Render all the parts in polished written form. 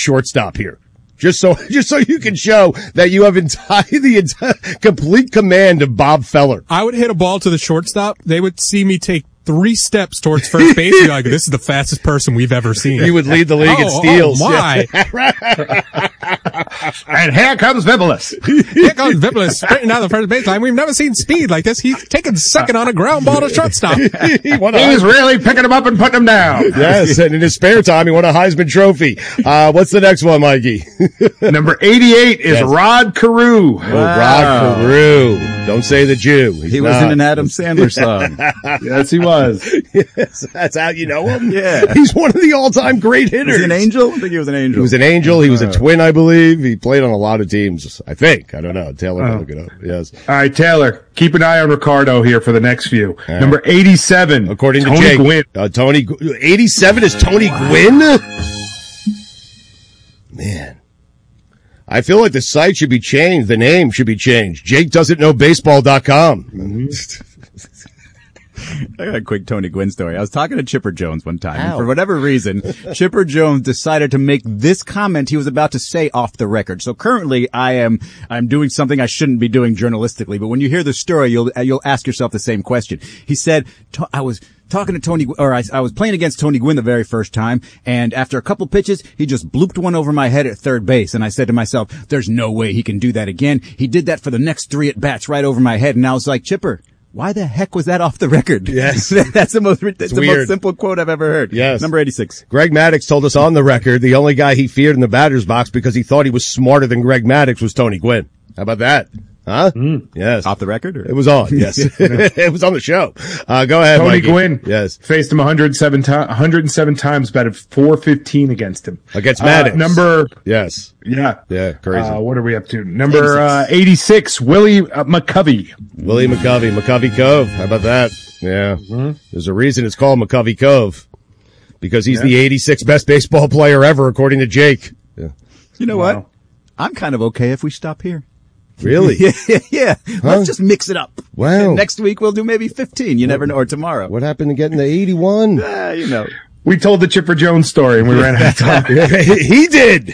shortstop here. Just so you can show that you have the complete command of Bob Feller. I would hit a ball to the shortstop. They would see me take 3 steps towards first base. You're like, this is the fastest person we've ever seen. You would lead the league in steals. Oh my. And here comes Vibilis. Here comes Vibilis straightened down the first baseline. We've never seen speed like this. He's taking second on a ground ball to shortstop. He's really picking him up and putting him down. Yes, and in his spare time, he won a Heisman Trophy. What's the next one, Mikey? Number 88 is Rod Carew. Wow. Oh, Rod Carew. Don't say the Jew. He was in an Adam Sandler song. Yes, he was. Yes, that's how you know him? Yeah. He's one of the all-time great hitters. Was he an angel? I think he was an angel. He was an angel. He was a twin, I believe. He played on a lot of teams, I think. I don't know. Taylor can look it up. Yes. All right, Taylor, keep an eye on Ricardo here for the next few. Right. Number 87. According to Tony Jake. Gwynn. 87 is Tony Gwynn? Man. I feel like the site should be changed. The name should be changed. JakeDoesn'tKnowBaseball.com. Mm-hmm. I got a quick Tony Gwynn story. I was talking to Chipper Jones one time, and for whatever reason, Chipper Jones decided to make this comment he was about to say off the record. So currently, I'm doing something I shouldn't be doing journalistically. But when you hear the story, you'll ask yourself the same question. He said, I was talking to Tony, or I was playing against Tony Gwynn the very first time, and after a couple pitches, he just blooped one over my head at third base, and I said to myself, there's no way he can do that again. He did that for the next 3 at-bats right over my head, and I was like, Chipper, why the heck was that off the record? Yes. That's the most simple quote I've ever heard. Yes. Number 86. Greg Maddux told us on the record the only guy he feared in the batter's box because he thought he was smarter than Greg Maddux was Tony Gwynn. How about that? Huh? Yes. Off the record? Or? It was on, yes. It was on the show. Go ahead, Tony Mikey. Gwynn. Yes. Faced him 107 times, batted .415 against him. Against Maddux. Yes. Yeah. Yeah, crazy. What are we up to? Number 86, Willie McCovey. Willie McCovey. McCovey Cove. How about that? Yeah. Mm-hmm. There's a reason it's called McCovey Cove. Because he's the 86th best baseball player ever, according to Jake. Yeah. You know what? I'm kind of okay if we stop here. Really? Yeah. Huh? Let's just mix it up. Wow. And next week we'll do maybe 15. You never know. Or tomorrow. What happened to getting to 81? You know. We told the Chipper Jones story and we ran out of time. He did.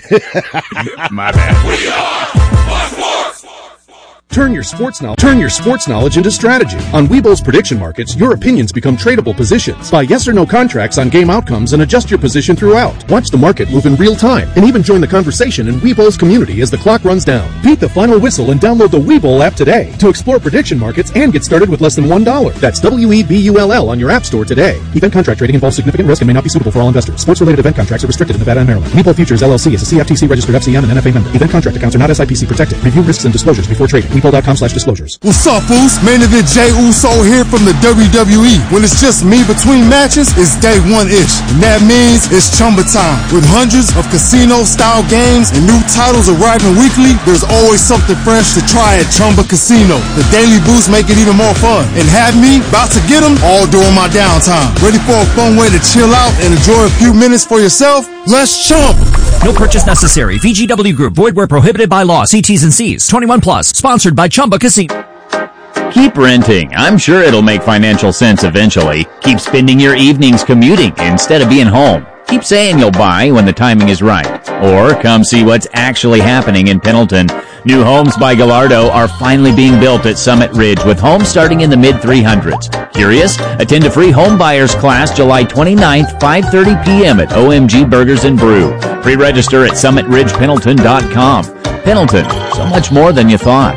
My bad. We are Sports. Turn your sports knowledge into strategy. On Weeble's prediction markets, your opinions become tradable positions. Buy yes or no contracts on game outcomes and adjust your position throughout. Watch the market move in real time and even join the conversation in Weeble's community as the clock runs down. Beat the final whistle and download the Weeble app today to explore prediction markets and get started with less than $1. That's WEBULL on your app store today. Event contract trading involves significant risk and may not be suitable for all investors. Sports-related event contracts are restricted in Nevada and Maryland. Weeble Futures LLC is a CFTC registered FCM and NFA member. Event contract accounts are not SIPC protected. Review risks and disclosures before trading. Weeble.com/disclosures. What's up, fools? Main event Jey Uso here from the WWE. When it's just me between matches, it's day one-ish. And that means it's Chumba time. With hundreds of casino-style games and new titles arriving weekly, there's always something fresh to try at Chumba Casino. The daily boosts make it even more fun. And have me about to get them all during my downtime. Ready for a fun way to chill out and enjoy a few minutes for yourself? Let's chump! No purchase necessary. VGW Group. Void where prohibited by law. See T's and C's. 21 plus. Sponsored by Chumba Casino. Keep renting. I'm sure it'll make financial sense eventually. Keep spending your evenings commuting instead of being home. Keep saying you'll buy when the timing is right. Or come see what's actually happening in Pendleton. New homes by Gallardo are finally being built at Summit Ridge with homes starting in the mid-300s. Curious? Attend a free home buyers class July 29th, 5:30 p.m. at OMG Burgers and Brew. Pre-register at summitridgependleton.com. Pendleton, so much more than you thought.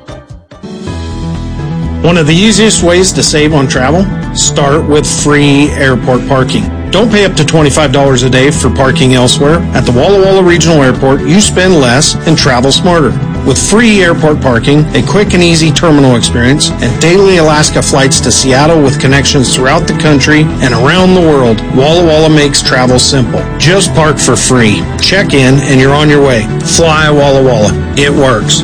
One of the easiest ways to save on travel? Start with free airport parking. Don't pay up to $25 a day for parking elsewhere. At the Walla Walla Regional Airport, you spend less and travel smarter. With free airport parking, a quick and easy terminal experience, and daily Alaska flights to Seattle with connections throughout the country and around the world, Walla Walla makes travel simple. Just park for free. Check in and you're on your way. Fly Walla Walla. It works.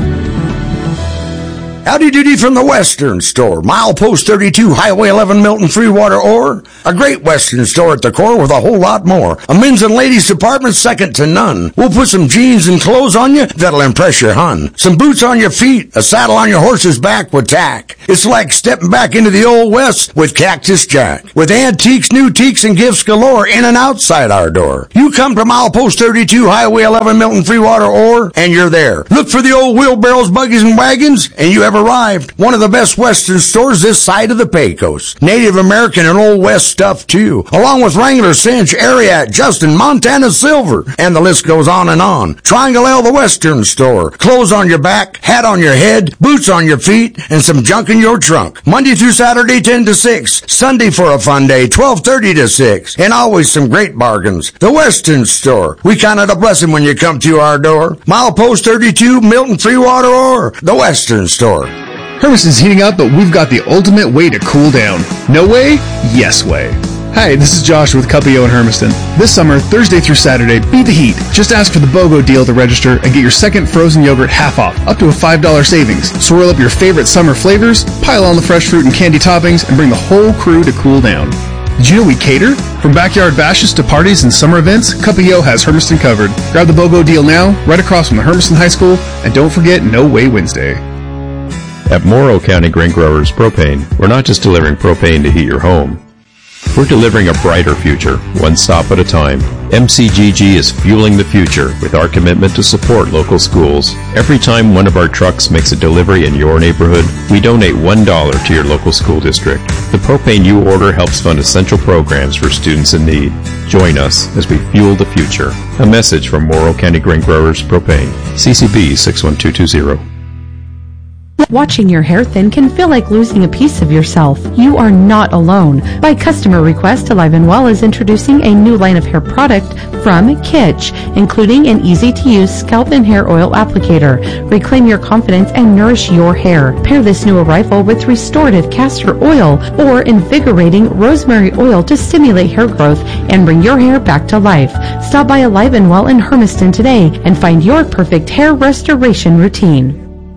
Howdy doody from the Western Store. Milepost 32, Highway 11, Milton, Freewater, or A great Western store at the core with a whole lot more. A men's and ladies department second to none. We'll put some jeans and clothes on you that'll impress your hun. Some boots on your feet, a saddle on your horse's back with tack. It's like stepping back into the old West with Cactus Jack. With antiques, new teaks, and gifts galore in and outside our door. You come to Milepost 32, Highway 11, Milton Freewater, Ore, and you're there. Look for the old wheelbarrows, buggies, and wagons, and you have arrived. One of the best Western stores this side of the Pecos. Native American and Old West stuff, too. Along with Wrangler, Cinch, Ariat, Justin, Montana Silver, and the list goes on and on. Triangle L, the Western store. Clothes on your back, hat on your head, boots on your feet, and some junk in your trunk. Monday through Saturday, 10 to 6. Sunday for a fun day, 12:30 to 6. And always some great bargains. The Western store. We count it a blessing when you come to our door. Milepost 32, Milton Freewater, or the Western store. Hermiston's heating up, but we've got the ultimate way to cool down. No way? Yes way. Hi, this is Josh with Cuppio in Hermiston. This summer, Thursday through Saturday, beat the heat. Just ask for the BOGO deal to register and get your second frozen yogurt half off, up to a $5 savings. Swirl up your favorite summer flavors, pile on the fresh fruit and candy toppings, and bring the whole crew to cool down. Did you know we cater? From backyard bashes to parties and summer events, Cuppio has Hermiston covered. Grab the BOGO deal now, right across from the Hermiston High School, and don't forget No Way Wednesday. At Morrow County Grain Growers Propane, we're not just delivering propane to heat your home. We're delivering a brighter future, one stop at a time. MCGG is fueling the future with our commitment to support local schools. Every time one of our trucks makes a delivery in your neighborhood, we donate $1 to your local school district. The propane you order helps fund essential programs for students in need. Join us as we fuel the future. A message from Morrow County Grain Growers Propane. CCB 61220. Watching your hair thin can feel like losing a piece of yourself. You are not alone. By customer request, Alive and Well is introducing a new line of hair product from Kitsch, including an easy-to-use scalp and hair oil applicator. Reclaim your confidence and nourish your hair. Pair this new arrival with restorative castor oil or invigorating rosemary oil to stimulate hair growth and bring your hair back to life. Stop by Alive and Well in Hermiston today and find your perfect hair restoration routine.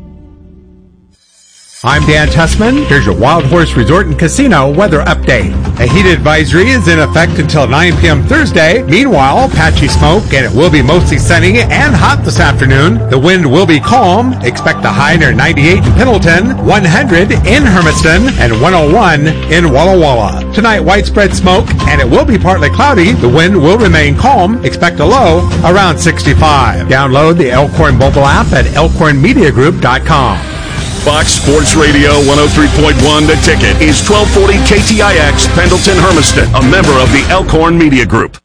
I'm Dan Tussman. Here's your Wild Horse Resort and Casino weather update. A heat advisory is in effect until 9 p.m. Thursday. Meanwhile, patchy smoke, and it will be mostly sunny and hot this afternoon. The wind will be calm. Expect a high near 98 in Pendleton, 100 in Hermiston, and 101 in Walla Walla. Tonight, widespread smoke, and it will be partly cloudy. The wind will remain calm. Expect a low around 65. Download the Elkhorn mobile app at elkhornmediagroup.com. Fox Sports Radio 103.1 The Ticket is 1240 KTIX Pendleton Hermiston, a member of the Elkhorn Media Group.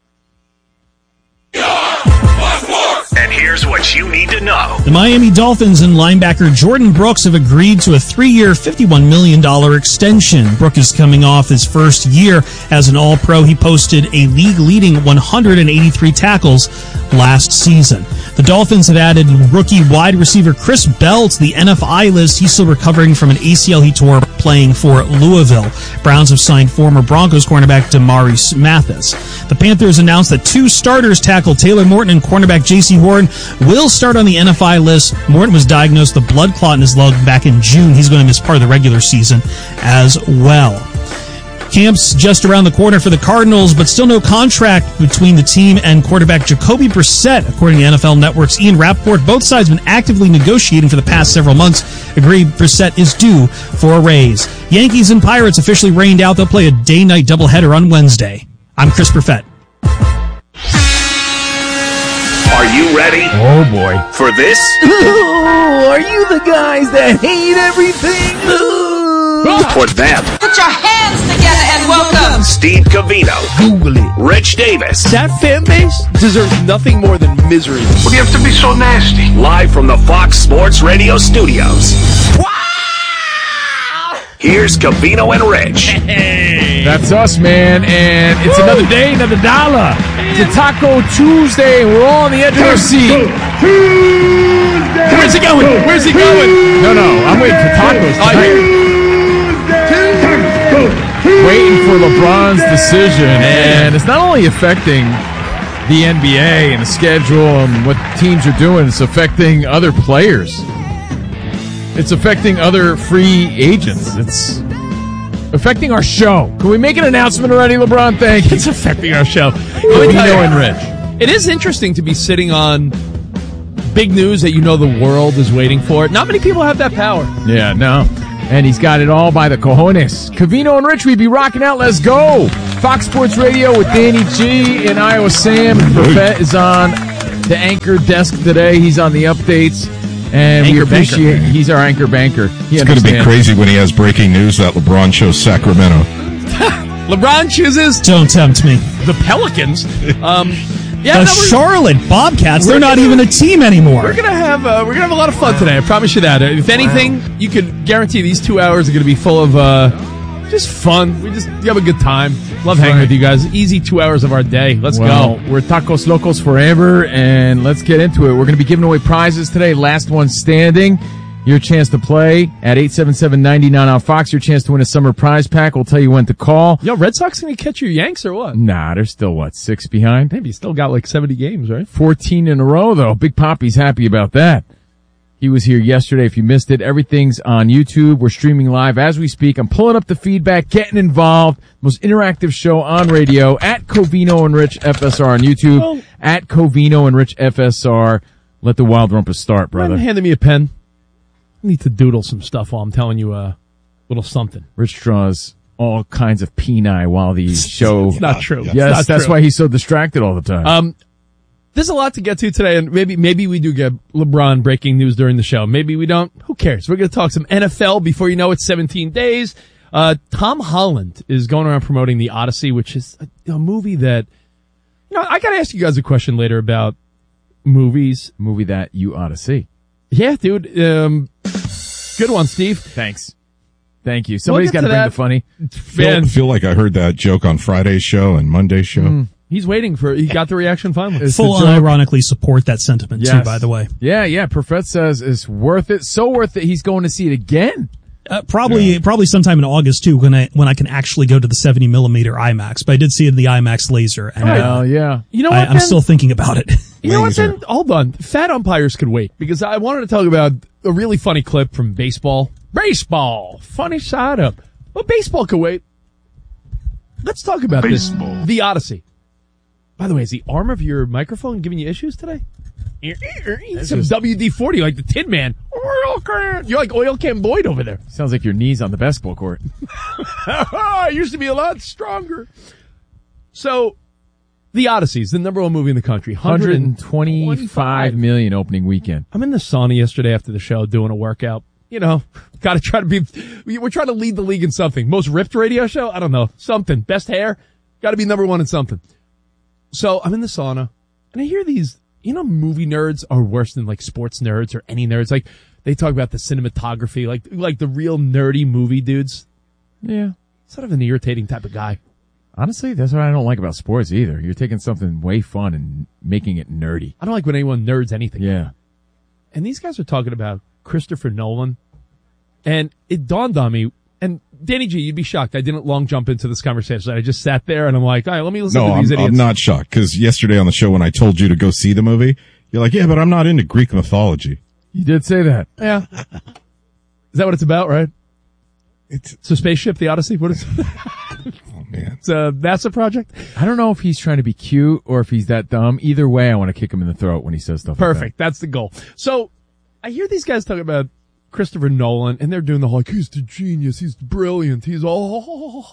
And here's what you need to know. The Miami Dolphins and linebacker Jordan Brooks have agreed to a 3-year, $51 million extension. Brooks is coming off his first year as an All-Pro. He posted a league-leading 183 tackles last season. The Dolphins have added rookie wide receiver Chris Bell to the NFI list. He's still recovering from an ACL he tore playing for Louisville. Browns have signed former Broncos cornerback Demaurice Mathis. The Panthers announced that 2 starters, tackle Taylor Morton and cornerback J.C. Horn, will start on the NFI list. Morton was diagnosed with a blood clot in his lung back in June. He's going to miss part of the regular season as well. Camp's just around the corner for the Cardinals, but still no contract between the team and quarterback Jacoby Brissett, according to NFL Network's Ian Rappaport. Both sides have been actively negotiating for the past several months. Agreed Brissett is due for a raise. Yankees and Pirates officially rained out. They'll play a day-night doubleheader on Wednesday. I'm Chris Perfett. Are you ready? Oh, boy. For this? Ooh, are you the guys that hate everything? For them? Put your hands together and welcome Steve Covino. Google it. Rich Davis. That fan base deserves nothing more than misery. Would you have to be so nasty? Live from the Fox Sports Radio studios. Here's Covino and Rich. Hey. That's us, man, and it's another day, another dollar. It's a Taco Tuesday, and we're all on the edge of our seat. Where's he going? Where's he going? No, I'm waiting for tacos tonight. Waiting for LeBron's decision, and it's not only affecting the NBA and the schedule and what teams are doing, it's affecting other players. It's affecting other free agents. Affecting our show. Can we make an announcement already, LeBron? Thank you. It's affecting our show. Covino and Rich. It is interesting to be sitting on big news that you know the world is waiting for. Not many people have that power. Yeah, no. And he's got it all by the cojones. Covino and Rich, we be rocking out. Let's go. Fox Sports Radio with Danny G and Iowa Sam. And Perfett is on the anchor desk today. He's on the updates. And Anchor we appreciate banker. He's our anchor banker. It's going to be crazy when he has breaking news that LeBron chose Sacramento. LeBron chooses. Don't tempt me. The Pelicans. The Charlotte Bobcats. They're not even a team anymore. We're gonna have a lot of fun today. I promise you that. If anything, you can guarantee these 2 hours are gonna be full of just fun. We have a good time. Love hanging with you guys. Easy 2 hours of our day. Let's go. We're Tacos Locos forever, and let's get into it. We're going to be giving away prizes today. Last one standing. Your chance to play at 877-99 on Fox. Your chance to win a summer prize pack. We'll tell you when to call. Yo, Red Sox gonna catch your Yanks or what? Nah, they're still, 6 behind? Maybe still got like 70 games, right? 14 in a row, though. Big Poppy's happy about that. He was here yesterday. If you missed it, everything's on YouTube. We're streaming live as we speak. I'm pulling up the feedback, getting involved. Most interactive show on radio at Covino and Rich FSR on YouTube. At Covino and Rich FSR. Let the Wild Rumpus start, brother. Mind handing me a pen? I need to doodle some stuff while I'm telling you a little something. Rich draws all kinds of peni while the show. It's not true. Yes, that's why he's so distracted all the time. There's a lot to get to today, and maybe we do get LeBron breaking news during the show. Maybe we don't. Who cares? We're going to talk some NFL before you know it's 17 days. Tom Holland is going around promoting The Odyssey, which is a movie that, I got to ask you guys a question later about movies. Movie that you ought to see. Yeah, dude. Good one, Steve. Thank you. Somebody's got to bring the funny. I feel like I heard that joke on Friday's show and Monday's show. He's waiting he got the reaction finally. Full unironically support that sentiment too, by the way. Yeah. Perfett says it's worth it. So worth it. He's going to see it again. Probably sometime in August too, when I can actually go to the 70 millimeter IMAX. But I did see it in the IMAX laser. And yeah. You know what? I'm still thinking about it. You know what, Ben? Hold on. Fat umpires could wait because I wanted to talk about a really funny clip from baseball. Baseball. Funny side up. Well, baseball could wait. Let's talk about baseball. This. The Odyssey. By the way, is the arm of your microphone giving you issues today? Some WD-40 like the Tin Man. Oil can. You're like Oil Can Boyd over there. Sounds like your knees on the basketball court. I used to be a lot stronger. So, The Odyssey is the number one movie in the country. 125 million opening weekend. I'm in the sauna yesterday after the show doing a workout. Got to try to we're trying to lead the league in something. Most ripped radio show? I don't know. Something. Best hair? Got to be number one in something. So I'm in the sauna and I hear these, movie nerds are worse than like sports nerds or any nerds. Like they talk about the cinematography, like the real nerdy movie dudes. Yeah. Sort of an irritating type of guy. Honestly, that's what I don't like about sports either. You're taking something way fun and making it nerdy. I don't like when anyone nerds anything. Yeah. And these guys are talking about Christopher Nolan. And it dawned on me, and Danny G, you'd be shocked. I didn't long jump into this conversation. I just sat there and I'm like, all right, let me listen to these idiots. I'm not shocked because yesterday on the show when I told you to go see the movie, you're like, yeah, but I'm not into Greek mythology. You did say that. Yeah. Is that what it's about, right? It's a spaceship, the Odyssey? What is it? Oh, man. It's a NASA project? I don't know if he's trying to be cute or if he's that dumb. Either way, I want to kick him in the throat when he says stuff Perfect. like that. That's the goal. So I hear these guys talking about Christopher Nolan, and they're doing the whole, he's the genius, he's brilliant, he's grown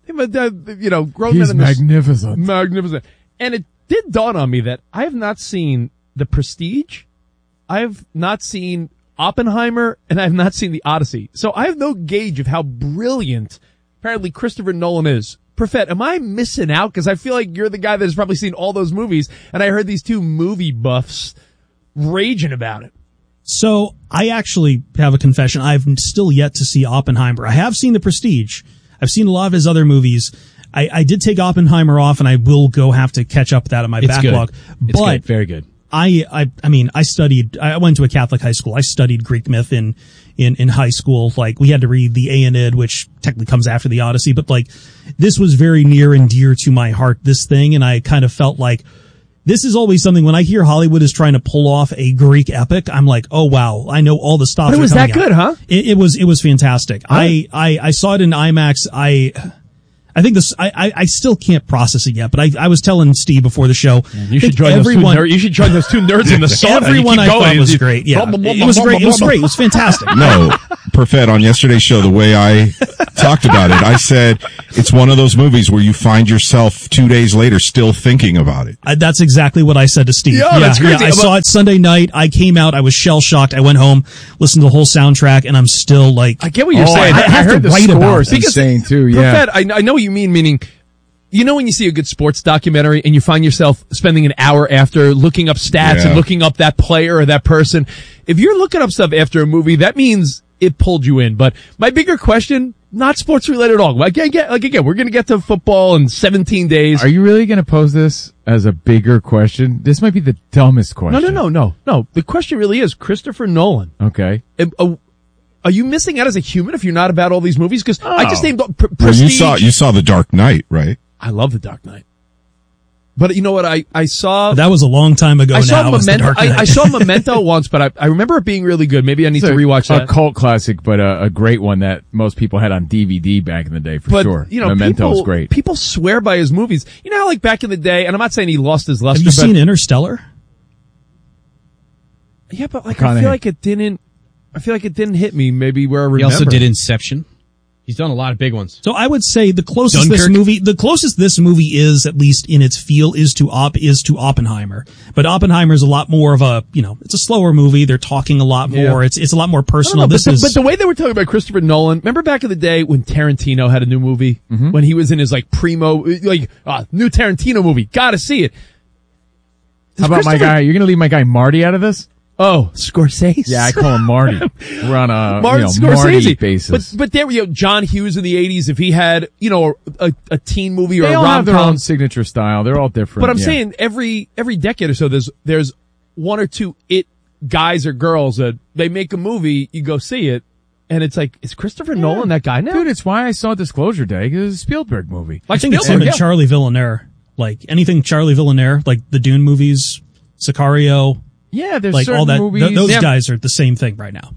he's magnificent. Magnificent. And it did dawn on me that I have not seen The Prestige, I have not seen Oppenheimer, and I have not seen The Odyssey. So I have no gauge of how brilliant apparently Christopher Nolan is. Perfett, am I missing out? Because I feel like you're the guy that has probably seen all those movies, and I heard these two movie buffs raging about it. So I actually have a confession. I've still yet to see Oppenheimer. I have seen The Prestige. I've seen a lot of his other movies. I did take Oppenheimer off, and I will have to catch up with that in my backlog. It's good. Very good. I went to a Catholic high school. I studied Greek myth in high school. Like, we had to read the Aeneid, which technically comes after the Odyssey, but like, this was very near and dear to my heart, this thing, and I kind of felt like this is always something when I hear Hollywood is trying to pull off a Greek epic, I'm like, oh wow, I know all the stops. But it was that good, huh? It was fantastic. I saw it in IMAX. I think this. I still can't process it yet, but I was telling Steve before the show. You should join those two nerds. You should join those two nerds in the sauna. Everyone I thought was great. Yeah, it was great. It was great. It was fantastic. No, Perfett, on yesterday's show, the way I talked about it, I said it's one of those movies where you find yourself 2 days later still thinking about it. That's exactly what I said to Steve. Yeah, that's crazy. I saw it Sunday night. I came out. I was shell shocked. I went home, listened to the whole soundtrack, and I'm still like, I get what you're saying. I heard the score is insane too. Yeah, Perfett, I know what you mean. Meaning, you know when you see a good sports documentary and you find yourself spending an hour after looking up stats and looking up that player or that person. If you're looking up stuff after a movie, that means it pulled you in. But my bigger question, not sports related at all. Again, we're going to get to football in 17 days. Are you really going to pose this as a bigger question? This might be the dumbest question. No. The question really is Christopher Nolan. Okay. Are you missing out as a human if you're not about all these movies? Because I just named Prestige. Well, you saw The Dark Knight, right? I love The Dark Knight. But you know what? I saw... That was a long time ago. I saw Memento once, but I remember it being really good. Maybe I need to rewatch that. A cult classic, but a great one that most people had on DVD back in the day, for sure. You know, Memento's great. People swear by his movies. You know how, like, back in the day, and I'm not saying he lost his luster. Have you seen Interstellar? Yeah, but like, I feel like it didn't hit me maybe where I remember. He also did Inception. He's done a lot of big ones. So I would say the closest this movie is, at least in its feel, is to Oppenheimer. But Oppenheimer is a lot more of a, it's a slower movie. They're talking a lot more. Yeah. It's a lot more personal. But the way they were talking about Christopher Nolan, remember back in the day when Tarantino had a new movie? Mm-hmm. When he was in his new Tarantino movie. Gotta see it. How about my guy? You're gonna leave my guy Marty out of this? Oh, Scorsese. Yeah, I call him Marty. We're on a Marty basis. But there, John Hughes in the 80s, if he had, a teen movie or they a all have their rom-com own signature style. They're all different. But I'm saying every decade or so, there's one or two guys or girls that they make a movie, you go see it, and it's like, is Christopher Nolan that guy now? Dude, it's why I saw Disclosure Day, because it's a Spielberg movie. I think it's him and Charlie Villeneuve. Like anything Charlie Villeneuve, like the Dune movies, Sicario. Yeah, there's like certain all that. movies. Those guys are the same thing right now.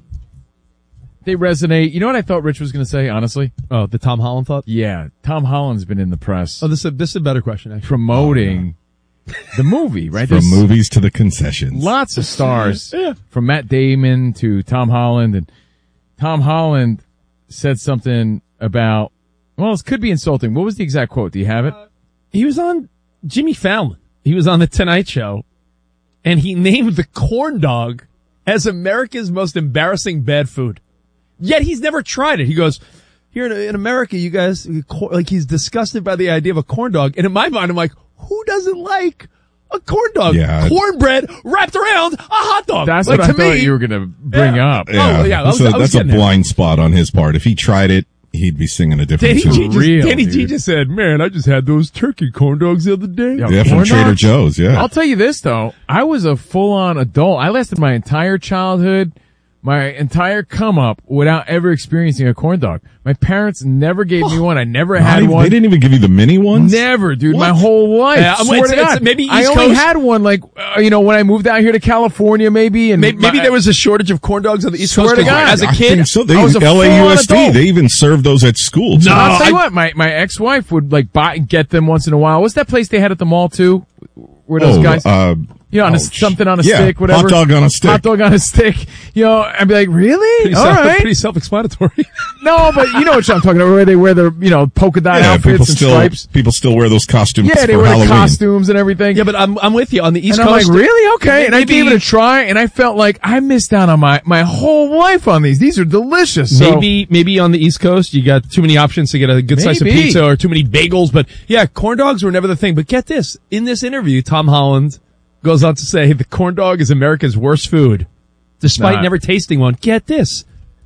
They resonate. You know what I thought Rich was going to say, honestly? Oh, the Tom Holland thought? Yeah, Tom Holland's been in the press. Oh, this is a better question, actually. Promoting the movie, right? From movies to the concessions. Lots of stars. From Matt Damon to Tom Holland. And Tom Holland said something about, well, this could be insulting. What was the exact quote? Do you have it? He was on Jimmy Fallon. He was on The Tonight Show. And he named the corn dog as America's most embarrassing bad food. Yet he's never tried it. He goes, here in America, you guys, like he's disgusted by the idea of a corn dog. And in my mind, I'm like, who doesn't like a corn dog? Yeah. Cornbread wrapped around a hot dog. That's like, what I thought you were going to bring up. Yeah. That's a blind spot on his part. If he tried it, he'd be singing a different tune. Danny G just said, man, I just had those turkey corn dogs the other day. Yeah, from Trader Joe's, yeah. I'll tell you this, though. I was a full-on adult. I lasted my entire childhood, my entire come-up, without ever experiencing a corn dog. My parents never gave me one. I never had one. They didn't even give you the mini ones? Never, dude. What? My whole life. Yeah, swear to God. Maybe East I only Coast. had one, like, when I moved out here to California, maybe. And maybe there was a shortage of corn dogs on the East Swear Coast. to God. As a I kid, think so. I was a LAUSD, they even serve those at school. No, I'll tell you what, my ex-wife would like buy and get them once in a while. What's that place they had at the mall too? Where those guys, something on a stick, whatever. Hot dog on a stick. Hot dog on a stick. I'd be like, really? All right. Pretty self-explanatory. No, but you know what I'm talking about, where they wear their, polka dot outfits and stripes. People still wear those costumes Yeah, they for wear Halloween. the costumes and everything. Yeah, but I'm with you on the East and Coast. I'm like, really? Okay. And I gave it a try, and I felt like I missed out on my whole life on these. These are delicious. So, maybe on the East Coast you got too many options to get a good slice of pizza or too many bagels. But yeah, corn dogs were never the thing. But get this, in this interview, Tom Holland goes on to say the corn dog is America's worst food, despite never tasting one. Get this,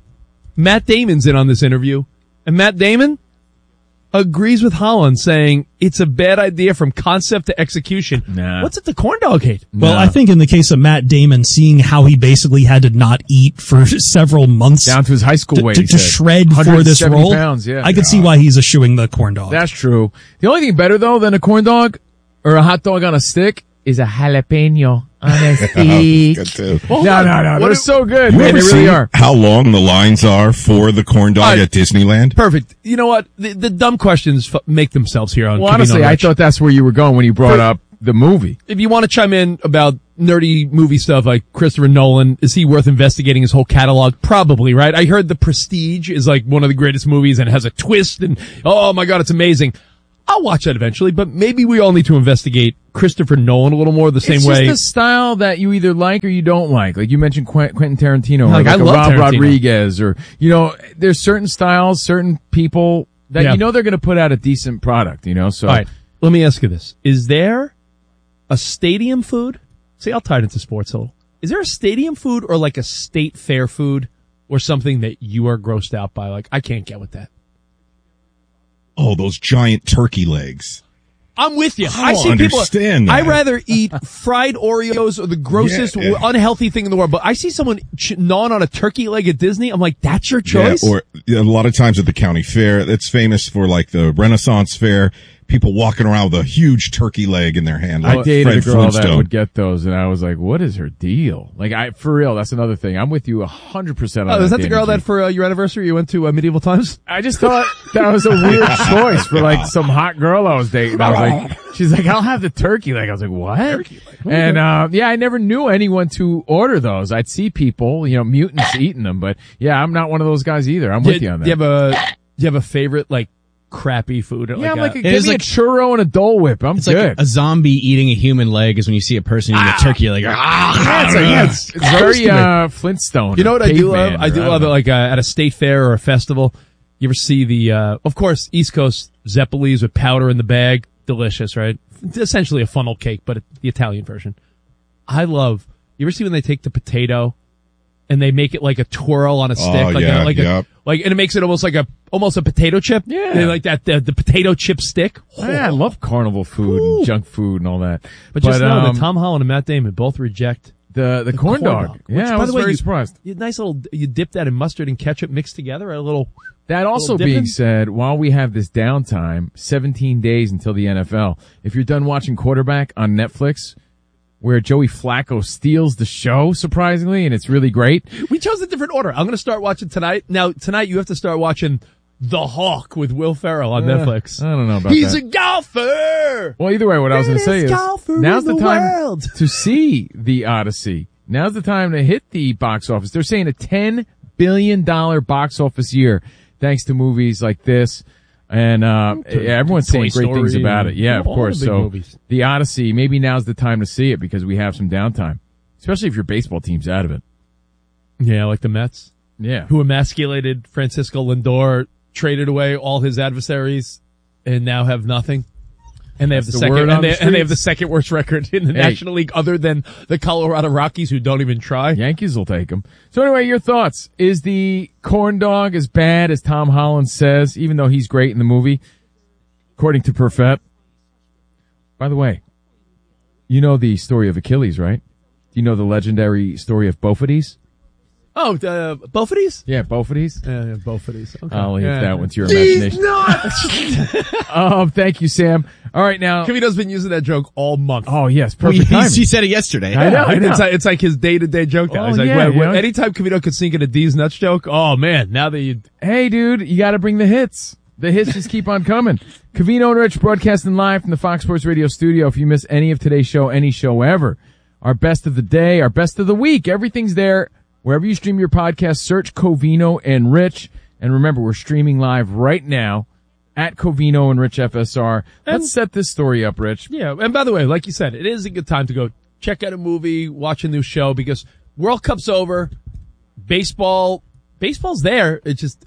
Matt Damon's in on this interview, and Matt Damon agrees with Holland, saying it's a bad idea from concept to execution. What's it the corn dog hate? Well, I think in the case of Matt Damon, seeing how he basically had to not eat for several months down to his high school weight to shred for this role, pounds, I could see why he's eschewing the corn dog. That's true. The only thing better though than a corn dog or a hot dog on a stick is a jalapeno on a stick. Good too. No. They're so good. You Man, ever they really see are. how long the lines are for the corn dog at Disneyland? Perfect. You know what? The dumb questions make themselves here on Well, Covino honestly, and I Rich. thought that's where you were going when you brought up the movie. If you want to chime in about nerdy movie stuff like Christopher Nolan, is he worth investigating his whole catalog? Probably, right? I heard The Prestige is like one of the greatest movies and it has a twist and, oh my God, it's amazing. I'll watch that eventually, but maybe we all need to investigate Christopher Nolan a little more the same It's way. just the style that you either like or you don't like. Like you mentioned Quentin Tarantino, Like, I a love Rob Tarantino. Rodriguez, or, there's certain styles, certain people that Yeah. they're going to put out a decent product, so. All right, let me ask you this. Is there a stadium food? See, I'll tie it into sports a little. Is there a stadium food or like a state fair food or something that you are grossed out by? Like, I can't get with that. Oh, those giant turkey legs. I'm with you. I don't understand that. I'd rather eat fried Oreos or the grossest, unhealthy thing in the world. But I see someone gnawing on a turkey leg at Disney. I'm like, that's your choice? Yeah, or a lot of times at the county fair, it's famous for like the Renaissance fair. People walking around with a huge turkey leg in their hand. Like I dated Fred a girl that Flintstone. would get those, and I was like, what is her deal? Like, for real, that's another thing. I'm with you 100% on that. Oh, is that the Danny girl G. that for your anniversary you went to Medieval Times? I just thought that was a weird choice for like some hot girl I was dating. I was like, she's like, I'll have the turkey leg. I was like, what? Turkey leg. And, I never knew anyone to order those. I'd see people, mutants eating them, but yeah, I'm not one of those guys either. I'm with you on that. Do you have a favorite, like, crappy food? Give me a churro and a Dole Whip. I'm It's good. like a zombie eating a human leg is when you see a person eating a turkey leg. It's very Flintstone. You know what I do love? Caveman, I do or love it don't like at a state fair or a festival. You ever see the, of course, East Coast Zeppelis with powder in the bag? Delicious, right? It's essentially a funnel cake, but the Italian version. You ever see when they take the potato and they make it like a twirl on a stick? And it makes it almost a potato chip? Yeah. They like that, the potato chip stick. Yeah, I love carnival food and junk food and all that. But just know that Tom Holland and Matt Damon both reject the corn dog. Which, Yeah, I by was the way, very surprised. You dip that in mustard and ketchup mixed together, a little. That also little being dipping. said, while we have this downtime, 17 days until the NFL, if you're done watching Quarterback on Netflix, where Joey Flacco steals the show, surprisingly, and it's really great. We chose a different order. I'm going to start watching tonight. Now, tonight you have to start watching The Hawk with Will Ferrell on Netflix. I don't know about He's that. a golfer! Well, either way, what I was going to say is, now's the time world. to see The Odyssey. Now's the time to hit the box office. They're saying a $10 billion box office year, thanks to movies like this. And everyone's saying Toy great things Story about and it. Yeah, of all course. the big So movies. The Odyssey, maybe now's the time to see it because we have some downtime, especially if your baseball team's out of it. Yeah, like the Mets. Yeah. Who emasculated Francisco Lindor, traded away all his adversaries, and now have nothing. And they have That's the the word second, on the and they have streets. the second worst record in the National League, other than the Colorado Rockies, who don't even try. Yankees will take them. So anyway, your thoughts. Is the corn dog as bad as Tom Holland says, even though he's great in the movie, according to Perfett? By the way, you know the story of Achilles, right? Do you know the legendary story of Bophades? Oh, Bophades? Yeah, Bophades. Yeah, Bophades. Okay. I'll leave Yeah. that one to your imagination. Thank you, Sam. All right, now. Kavito's been using that joke all month. Oh, yes, perfect timing. He said it yesterday. I know. And it's like his day-to-day joke now. Oh, He's like, yeah, well, yeah. anytime Kavito could sneak in a D's nuts joke, oh man, now that you... Hey, dude, you got to bring the hits. The hits just keep on coming. Covino and Rich broadcasting live from the Fox Sports Radio studio. If you miss any of today's show, any show ever, our best of the day, our best of the week, everything's there. Wherever you stream your podcast, search Covino and Rich. And remember, we're streaming live right now at Covino and Rich FSR. Let's set this story up, Rich. Yeah, and by the way, like you said, it is a good time to go check out a movie, watch a new show, because World Cup's over, baseball's there. It's just,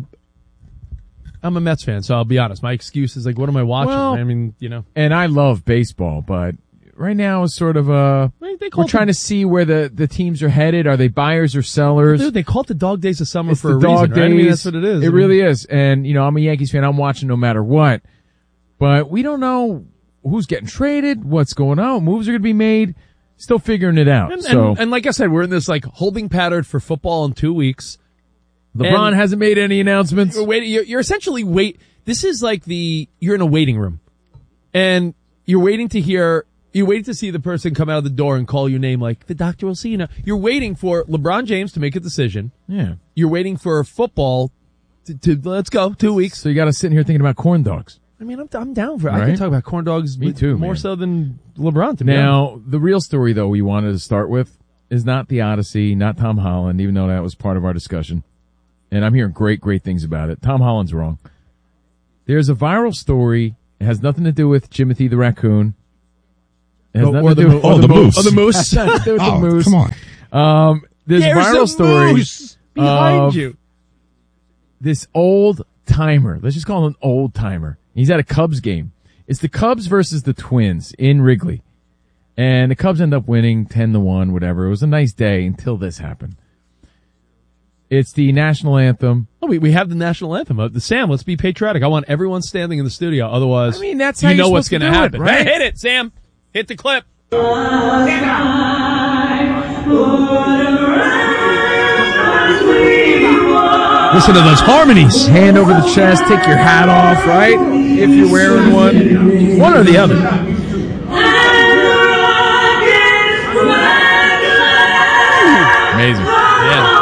I'm a Mets fan, so I'll be honest. My excuse is like, what am I watching? Well, I mean, And I love baseball, but right now is sort of we're trying to see where the teams are headed. Are they buyers or sellers? Dude, they call it the dog days of summer It's for a the reason, dog right? I mean, days. that's what it is. It really is. And, I'm a Yankees fan. I'm watching no matter what. But we don't know who's getting traded, what's going on, moves are going to be made. Still figuring it out. And like I said, we're in this like holding pattern for football in 2 weeks. LeBron hasn't made any announcements. You're essentially this is like you're in a waiting room. And you're waiting to hear You wait to see the person come out of the door and call your name like, the doctor will see you now. You're waiting for LeBron James to make a decision. Yeah. You're waiting for football to let's go, 2 weeks. So you got to sit here thinking about corn dogs. I mean, I'm down for it. Right? I can talk about corn dogs Me too, more man. so than LeBron, to be honest. Now, the real story, though, we wanted to start with is not the Odyssey, not Tom Holland, even though that was part of our discussion. And I'm hearing great things about it. Tom Holland's wrong. There's a viral story. It has nothing to do with Jimothy the raccoon. It has nothing to do with the moose. Oh, the moose. Has nothing to do with the Oh, moose. come on. There's a viral story moose behind of you. this old timer. Let's just call him an old timer. He's at a Cubs game. It's the Cubs versus the Twins in Wrigley. And the Cubs end up winning 10-1, whatever. It was a nice day until this happened. It's the national anthem. Oh, we have the national anthem. Sam, let's be patriotic. I want everyone standing in the studio. Otherwise, I mean, that's how you know you're what's supposed going to to do it, happen. right? Hey, hit it, Sam. Hit the clip. Listen to those harmonies. Hand over the chest, take your hat off, right? If you're wearing one. One or the other. Amazing. Yeah.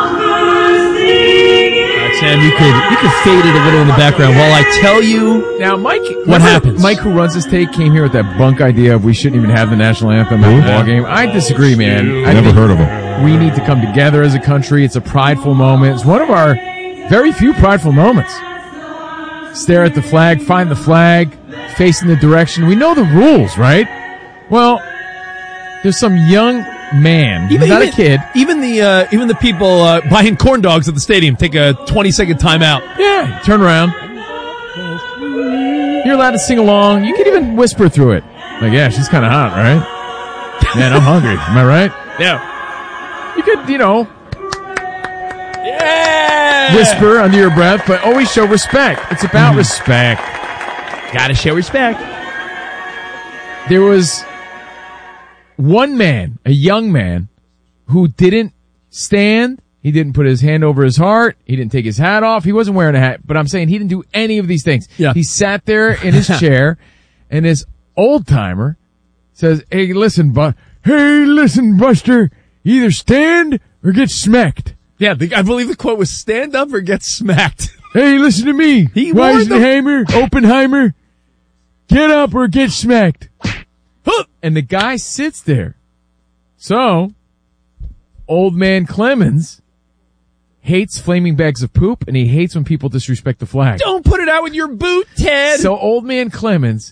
Sam, you could fade it a little in the background while I tell you Now, Mike, what happens. Mike, who runs this take, came here with that bunk idea of we shouldn't even have the national anthem at the ball game. I disagree, man. I Never think heard of him. we need to come together as a country. It's a prideful moment. It's one of our very few prideful moments. Stare at the flag, find the flag, facing the direction. We know the rules, right? Well, there's some young man, he's not a kid. Even the people buying corn dogs at the stadium take a 20-second timeout. Yeah, turn around. You're allowed to sing along. You can even whisper through it. Like, yeah, she's kind of hot, right? Man, I'm hungry. Am I right? Yeah. You could, Yeah. whisper under your breath, but always show respect. It's about respect. Gotta show respect. There was one man, a young man, who didn't stand. He didn't put his hand over his heart. He didn't take his hat off. He wasn't wearing a hat, but I'm saying he didn't do any of these things. Yeah. He sat there in his chair, and this old timer says, hey, listen, Buster, either stand or get smacked. Yeah, I believe the quote was stand up or get smacked. Hey, listen to me. Oppenheimer, get up or get smacked. And the guy sits there. So, old man Clemens hates flaming bags of poop, and he hates when people disrespect the flag. Don't put it out with your boot, Ted. So old man Clemens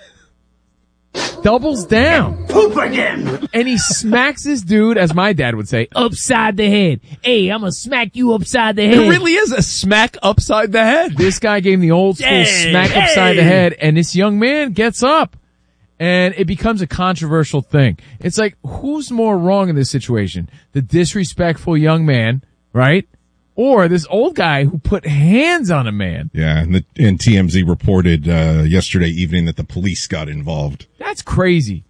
doubles down. Poop again! And he smacks this dude, as my dad would say, upside the head. Hey, I'm gonna smack you upside the head. It really is a smack upside the head. This guy gave him the old school smack upside the head, and this young man gets up. And it becomes a controversial thing. It's like, who's more wrong in this situation? The disrespectful young man, right? Or this old guy who put hands on a man. Yeah, and TMZ reported yesterday evening that the police got involved. That's crazy.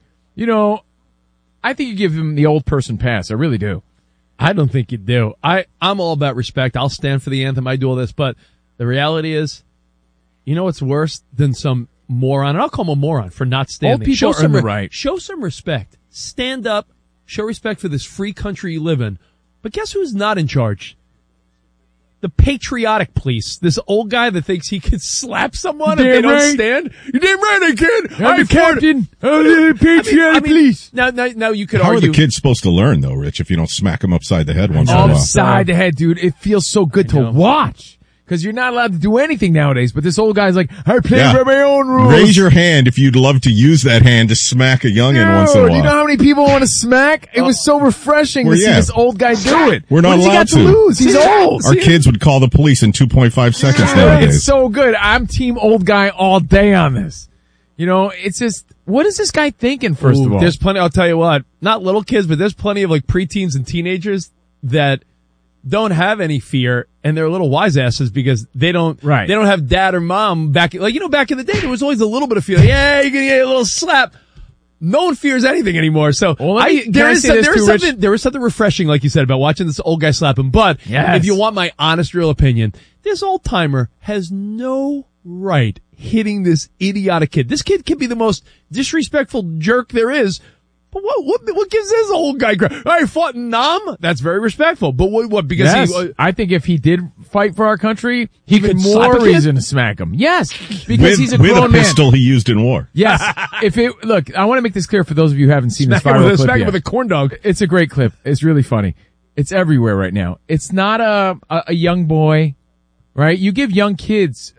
I think you give him the old person pass. I really do. I don't think you do. I'm all about respect. I'll stand for the anthem. I do all this. But the reality is, you know what's worse than some moron? And I'll call him a moron for not standing. Old people earn the right. Show some respect. Stand up. Show respect for this free country you live in. But guess who's not in charge? The patriotic police. This old guy that thinks he can slap someone if they don't stand. You're damn right I can. I'm the captain of the patriotic police. Now you could How argue. are the kids supposed to learn, though, Rich, if you don't smack them upside the head once in a while? Upside the head, dude. It feels so good to watch. Because you're not allowed to do anything nowadays. But this old guy's like, I play by my own rules. Raise your hand if you'd love to use that hand to smack a youngin' once in a while. Do you know how many people want to smack? It was so refreshing to see this old guy do it. We're not what allowed does he got to lose? He's old. Our kids would call the police in 2.5 seconds nowadays. It's so good. I'm team old guy all day on this. It's just, what is this guy thinking, first of all? There's plenty, I'll tell you what, not little kids, but there's plenty of like preteens and teenagers that don't have any fear, and they're little wise asses because they don't have dad or mom back in the day there was always a little bit of fear. Yeah, you're gonna get a little slap. No one fears anything anymore. So there is something refreshing, like you said, about watching this old guy slap him. But if you want my honest, real opinion, this old timer has no right. hitting this idiotic kid. This kid can be the most disrespectful jerk there is. But what gives this old guy crap? I fought in Nam? That's very respectful. But what because yes, I think if he did fight for our country, he could more reason to smack him. Yes, because he's a grown man. With a pistol he used in war. Yes. Look, I want to make this clear for those of you who haven't seen this viral clip smack yet. him with a corn dog. It's a great clip. It's really funny. It's everywhere right now. It's not a young boy, right? You give young kids,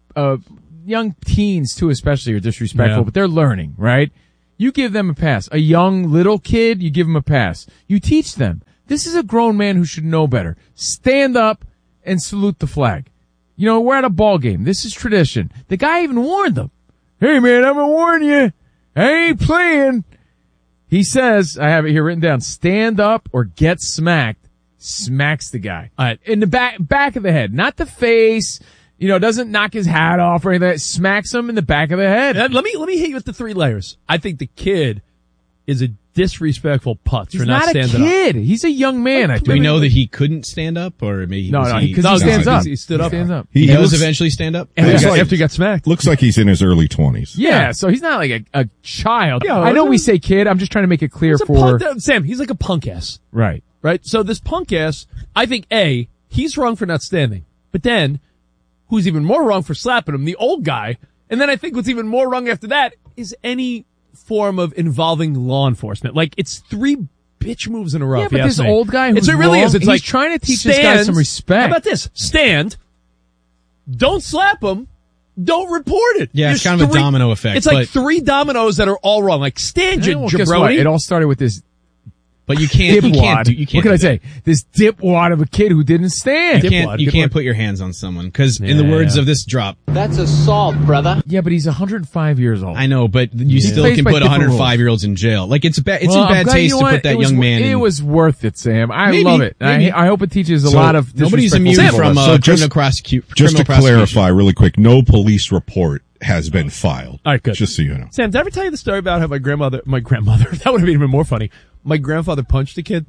young teens too especially are disrespectful, but they're learning, right? You give them a pass. A young little kid, you give them a pass. You teach them. This is a grown man who should know better. Stand up and salute the flag. You know, we're at a ball game. This is tradition. The guy even warned them. Hey man, I'm gonna warn you. I ain't playing. He says, I have it here written down, stand up or get smacked. Smacks the guy. In the back of the head, not the face. You know, doesn't knock his hat off or anything. Smacks him in the back of the head. Let me hit you with the 3 layers. I think the kid is a disrespectful putz for not standing up. He's not a kid. He's a young man. Do we know that he couldn't stand up, or maybe because he stands up. He stood up. Stands up. He does eventually stand up after he got smacked. Looks like he's in his early 20s. Yeah, so he's not like a child. Yeah, I know we say kid. I'm just trying to make it clear for Sam. He's like a punk ass. Right. So this punk ass, I think he's wrong for not standing, but then. Who's even more wrong for slapping him? The old guy. And then I think what's even more wrong after that is any form of involving law enforcement. Like, it's 3 bitch moves in a row. Yeah, but this old guy who's it really wrong, is. It's he's like trying to teach this guy some respect. How about this? Stand. Don't slap him. Don't report it. Yeah, it's kind of a domino effect. It's like 3 dominoes that are all wrong. Like, stand, you jabroni. It all started with this. But you can't. What can I say? This dipwad of a kid who didn't stand. You can't put your hands on someone because, in the words of this drop, that's assault, brother. Yeah, but he's 105 years old. I know, but you still can put 105-year-olds in jail. Like it's bad. It's in bad taste to put that young man. It was worth it, Sam. I love it. I hope it teaches a lot of. Nobody's immune from criminal prosecution. Just to clarify, really quick, no police report has been filed. All right, good. Just so you know. Sam, did I ever tell you the story about how my grandmother, that would have been even more funny. My grandfather punched a kid.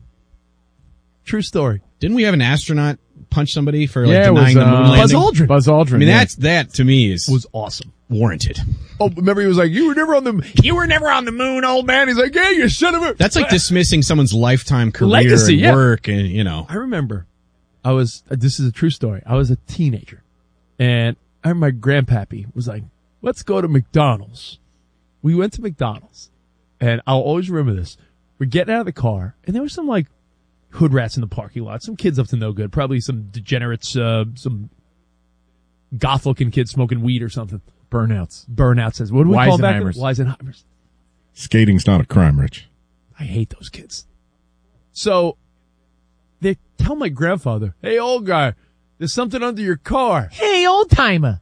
True story. Didn't we have an astronaut punch somebody for denying the moon landing? Buzz Aldrin. I mean, that to me was awesome. Warranted. Oh, remember he was like, you were never on the moon, old man. He's like, yeah, you son of a. That's like dismissing someone's lifetime career legacy, and work and, you know. I remember this is a true story. I was a teenager and I remember my grandpappy was like, let's go to McDonald's. We went to McDonald's and I'll always remember this. We're getting out of the car, and there were some, like, hood rats in the parking lot. Some kids up to no good. Probably some degenerates, some goth-looking kids smoking weed or something. Burnouts says. What do we call it back then? Weisenheimers. Skating's not a crime, Rich. I hate those kids. So, they tell my grandfather, hey, old guy, there's something under your car. Hey, old timer.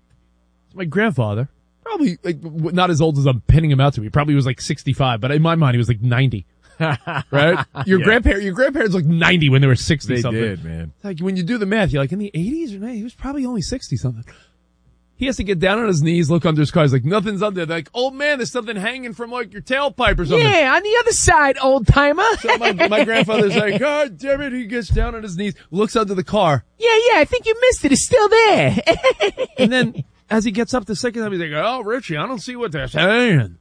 My grandfather. Probably not as old as I'm pinning him out to be. Probably was like 65, but in my mind he was like 90. Right? Your grandparents like 90 when they were 60 something. They did, man. Like when you do the math, you're like in the 80s or 90s, he was probably only 60 something. He has to get down on his knees, look under his car. He's like, nothing's under. They're like, old man, there's something hanging from like your tailpipe or something. Yeah, on the other side, old timer. So my grandfather's like, God damn it. He gets down on his knees, looks under the car. Yeah, I think you missed it. It's still there. And then as he gets up the second time, he's like, oh, Richie, I don't see what they're saying.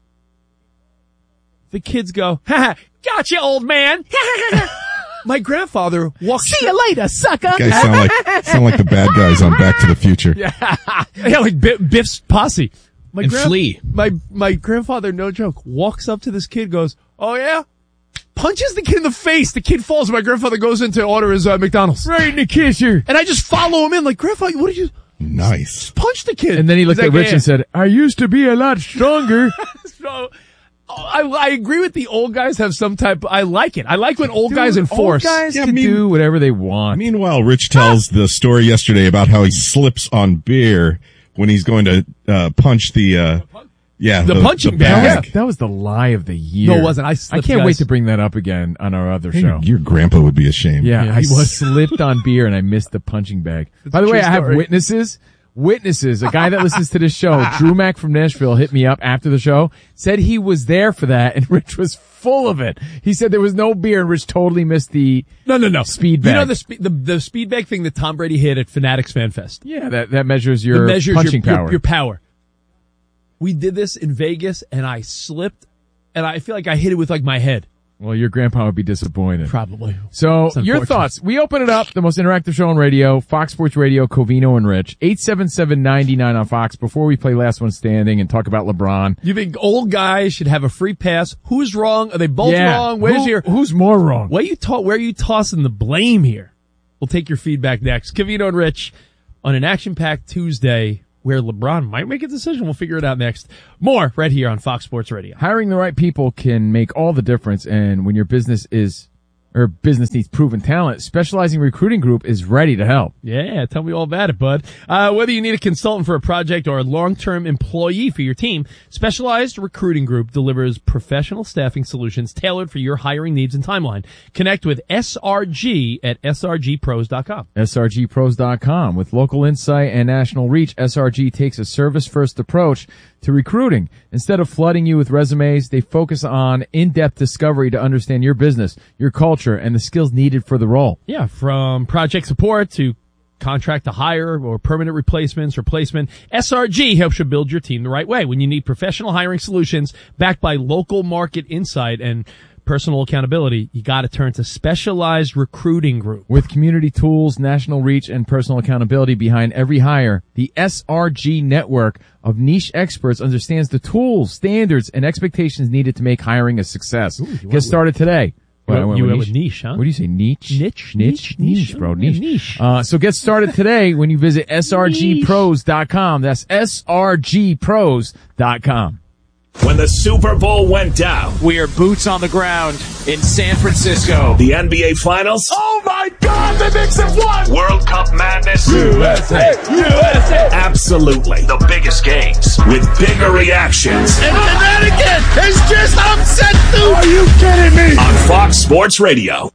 The kids go, ha, gotcha, old man. My grandfather walks. See you later, sucker. You guys sound like the bad guys on Back to the Future. Yeah, like Biff's posse. Flea. My grandfather, no joke, walks up to this kid, goes, oh yeah? Punches the kid in the face. The kid falls. My grandfather goes in to order his McDonald's. Right in the kisser. And I just follow him in like, Grandpa, what did you... Nice. Punch the kid. And then he looked at Rich and said, I used to be a lot stronger. So, I agree with the old guys have some type. I like it. I like when old guys enforce. Old guys can do whatever they want. Meanwhile, Rich tells the story yesterday about how he slips on beer when he's going to punch the punching bag. That was the lie of the year. No, it wasn't. I can't wait to bring that up again on our other show. Your grandpa would be ashamed. Yeah, I slipped on beer and I missed the punching bag. By the way, I have witnesses. A guy that listens to this show, Drew Mack from Nashville, hit me up after the show, said he was there for that, and Rich was full of it. He said there was no beer, and Rich totally missed the speed bag. You know the speed bag thing that Tom Brady hit at Fanatics Fan Fest? Yeah, that measures your punching power. Your power. We did this in Vegas, and I slipped, and I feel like I hit it with like my head. Well, your grandpa would be disappointed. Probably. So, your thoughts. We open it up, the most interactive show on radio, Fox Sports Radio, Covino and Rich, 877-99 on Fox, before we play Last One Standing and talk about LeBron. You think old guys should have a free pass? Who's wrong? Are they both wrong? Who's more wrong? Where are you tossing the blame here? We'll take your feedback next. Covino and Rich on an action-packed Tuesday, where LeBron might make a decision. We'll figure it out next. More right here on Fox Sports Radio. Hiring the right people can make all the difference, and when your business needs proven talent, Specializing Recruiting Group is ready to help. Yeah, tell me all about it, bud. Whether you need a consultant for a project or a long-term employee for your team, Specialized Recruiting Group delivers professional staffing solutions tailored for your hiring needs and timeline. Connect with SRG at srgpros.com. srgpros.com. With local insight and national reach, SRG takes a service-first approach to recruiting. Instead of flooding you with resumes, they focus on in-depth discovery to understand your business, your culture, and the skills needed for the role. Yeah, from project support to contract to hire or permanent replacement, SRG helps you build your team the right way. When you need professional hiring solutions backed by local market insight and personal accountability, you got to turn to Specialized Recruiting Group. With community tools, national reach, and personal accountability behind every hire, the SRG network of niche experts understands the tools, standards, and expectations needed to make hiring a success. Get started today. You went with niche, huh? What do you say, niche? Niche, bro, niche. So get started today when you visit srgpros.com. That's srgpros.com. When the Super Bowl went down, we are boots on the ground in San Francisco. The NBA Finals. Oh my God, they mix it one! World Cup madness. USA! USA! Absolutely. The biggest games with bigger reactions. And Connecticut has just upset Duke! Are you kidding me? On Fox Sports Radio.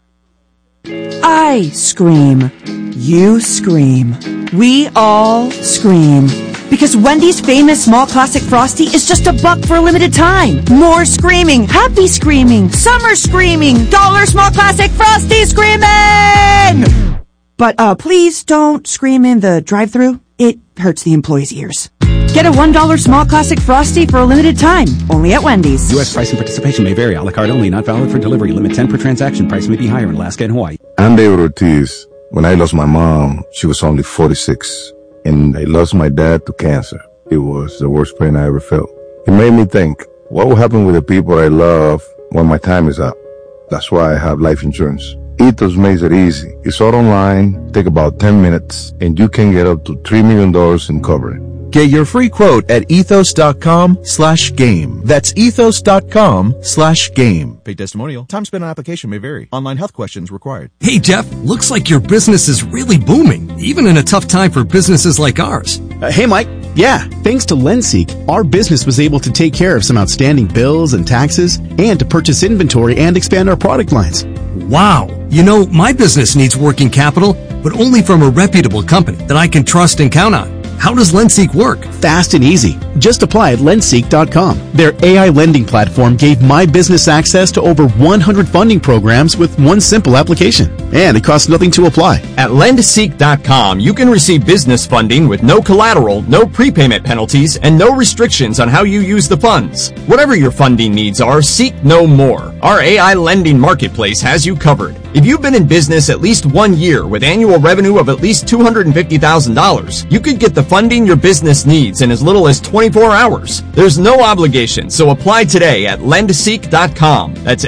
I scream. You scream. We all scream. Because Wendy's famous small classic Frosty is just $1 for a limited time. More screaming, happy screaming, summer screaming, $1 small classic Frosty screaming! But please don't scream in the drive-thru. It hurts the employees' ears. Get a $1 small classic Frosty for a limited time, only at Wendy's. U.S. price and participation may vary. A la carte only, not valid for delivery. Limit 10 per transaction. Price may be higher in Alaska and Hawaii. I'm David Ortiz. When I lost my mom, she was only 46. And I lost my dad to cancer. It was the worst pain I ever felt. It made me think, what will happen with the people I love when my time is up? That's why I have life insurance. Ethos makes it easy. It's all online, take about 10 minutes, and you can get up to $3 million in coverage. Get your free quote at ethos.com/game. That's ethos.com/game. Paid testimonial. Time spent on application may vary. Online health questions required. Hey, Jeff, looks like your business is really booming, even in a tough time for businesses like ours. Hey, Mike. Yeah, thanks to LendSeek, our business was able to take care of some outstanding bills and taxes and to purchase inventory and expand our product lines. Wow. You know, my business needs working capital, but only from a reputable company that I can trust and count on. How does LendSeek work? Fast and easy. Just apply at lendseek.com. Their AI lending platform gave my business access to over 100 funding programs with one simple application. And it costs nothing to apply. At lendseek.com, you can receive business funding with no collateral, no prepayment penalties, and no restrictions on how you use the funds. Whatever your funding needs are, seek no more. Our AI lending marketplace has you covered. If you've been in business at least 1 year with annual revenue of at least $250,000, you could get the funding your business needs in as little as 24 hours. There's no obligation, so apply today at lendseek.com. That's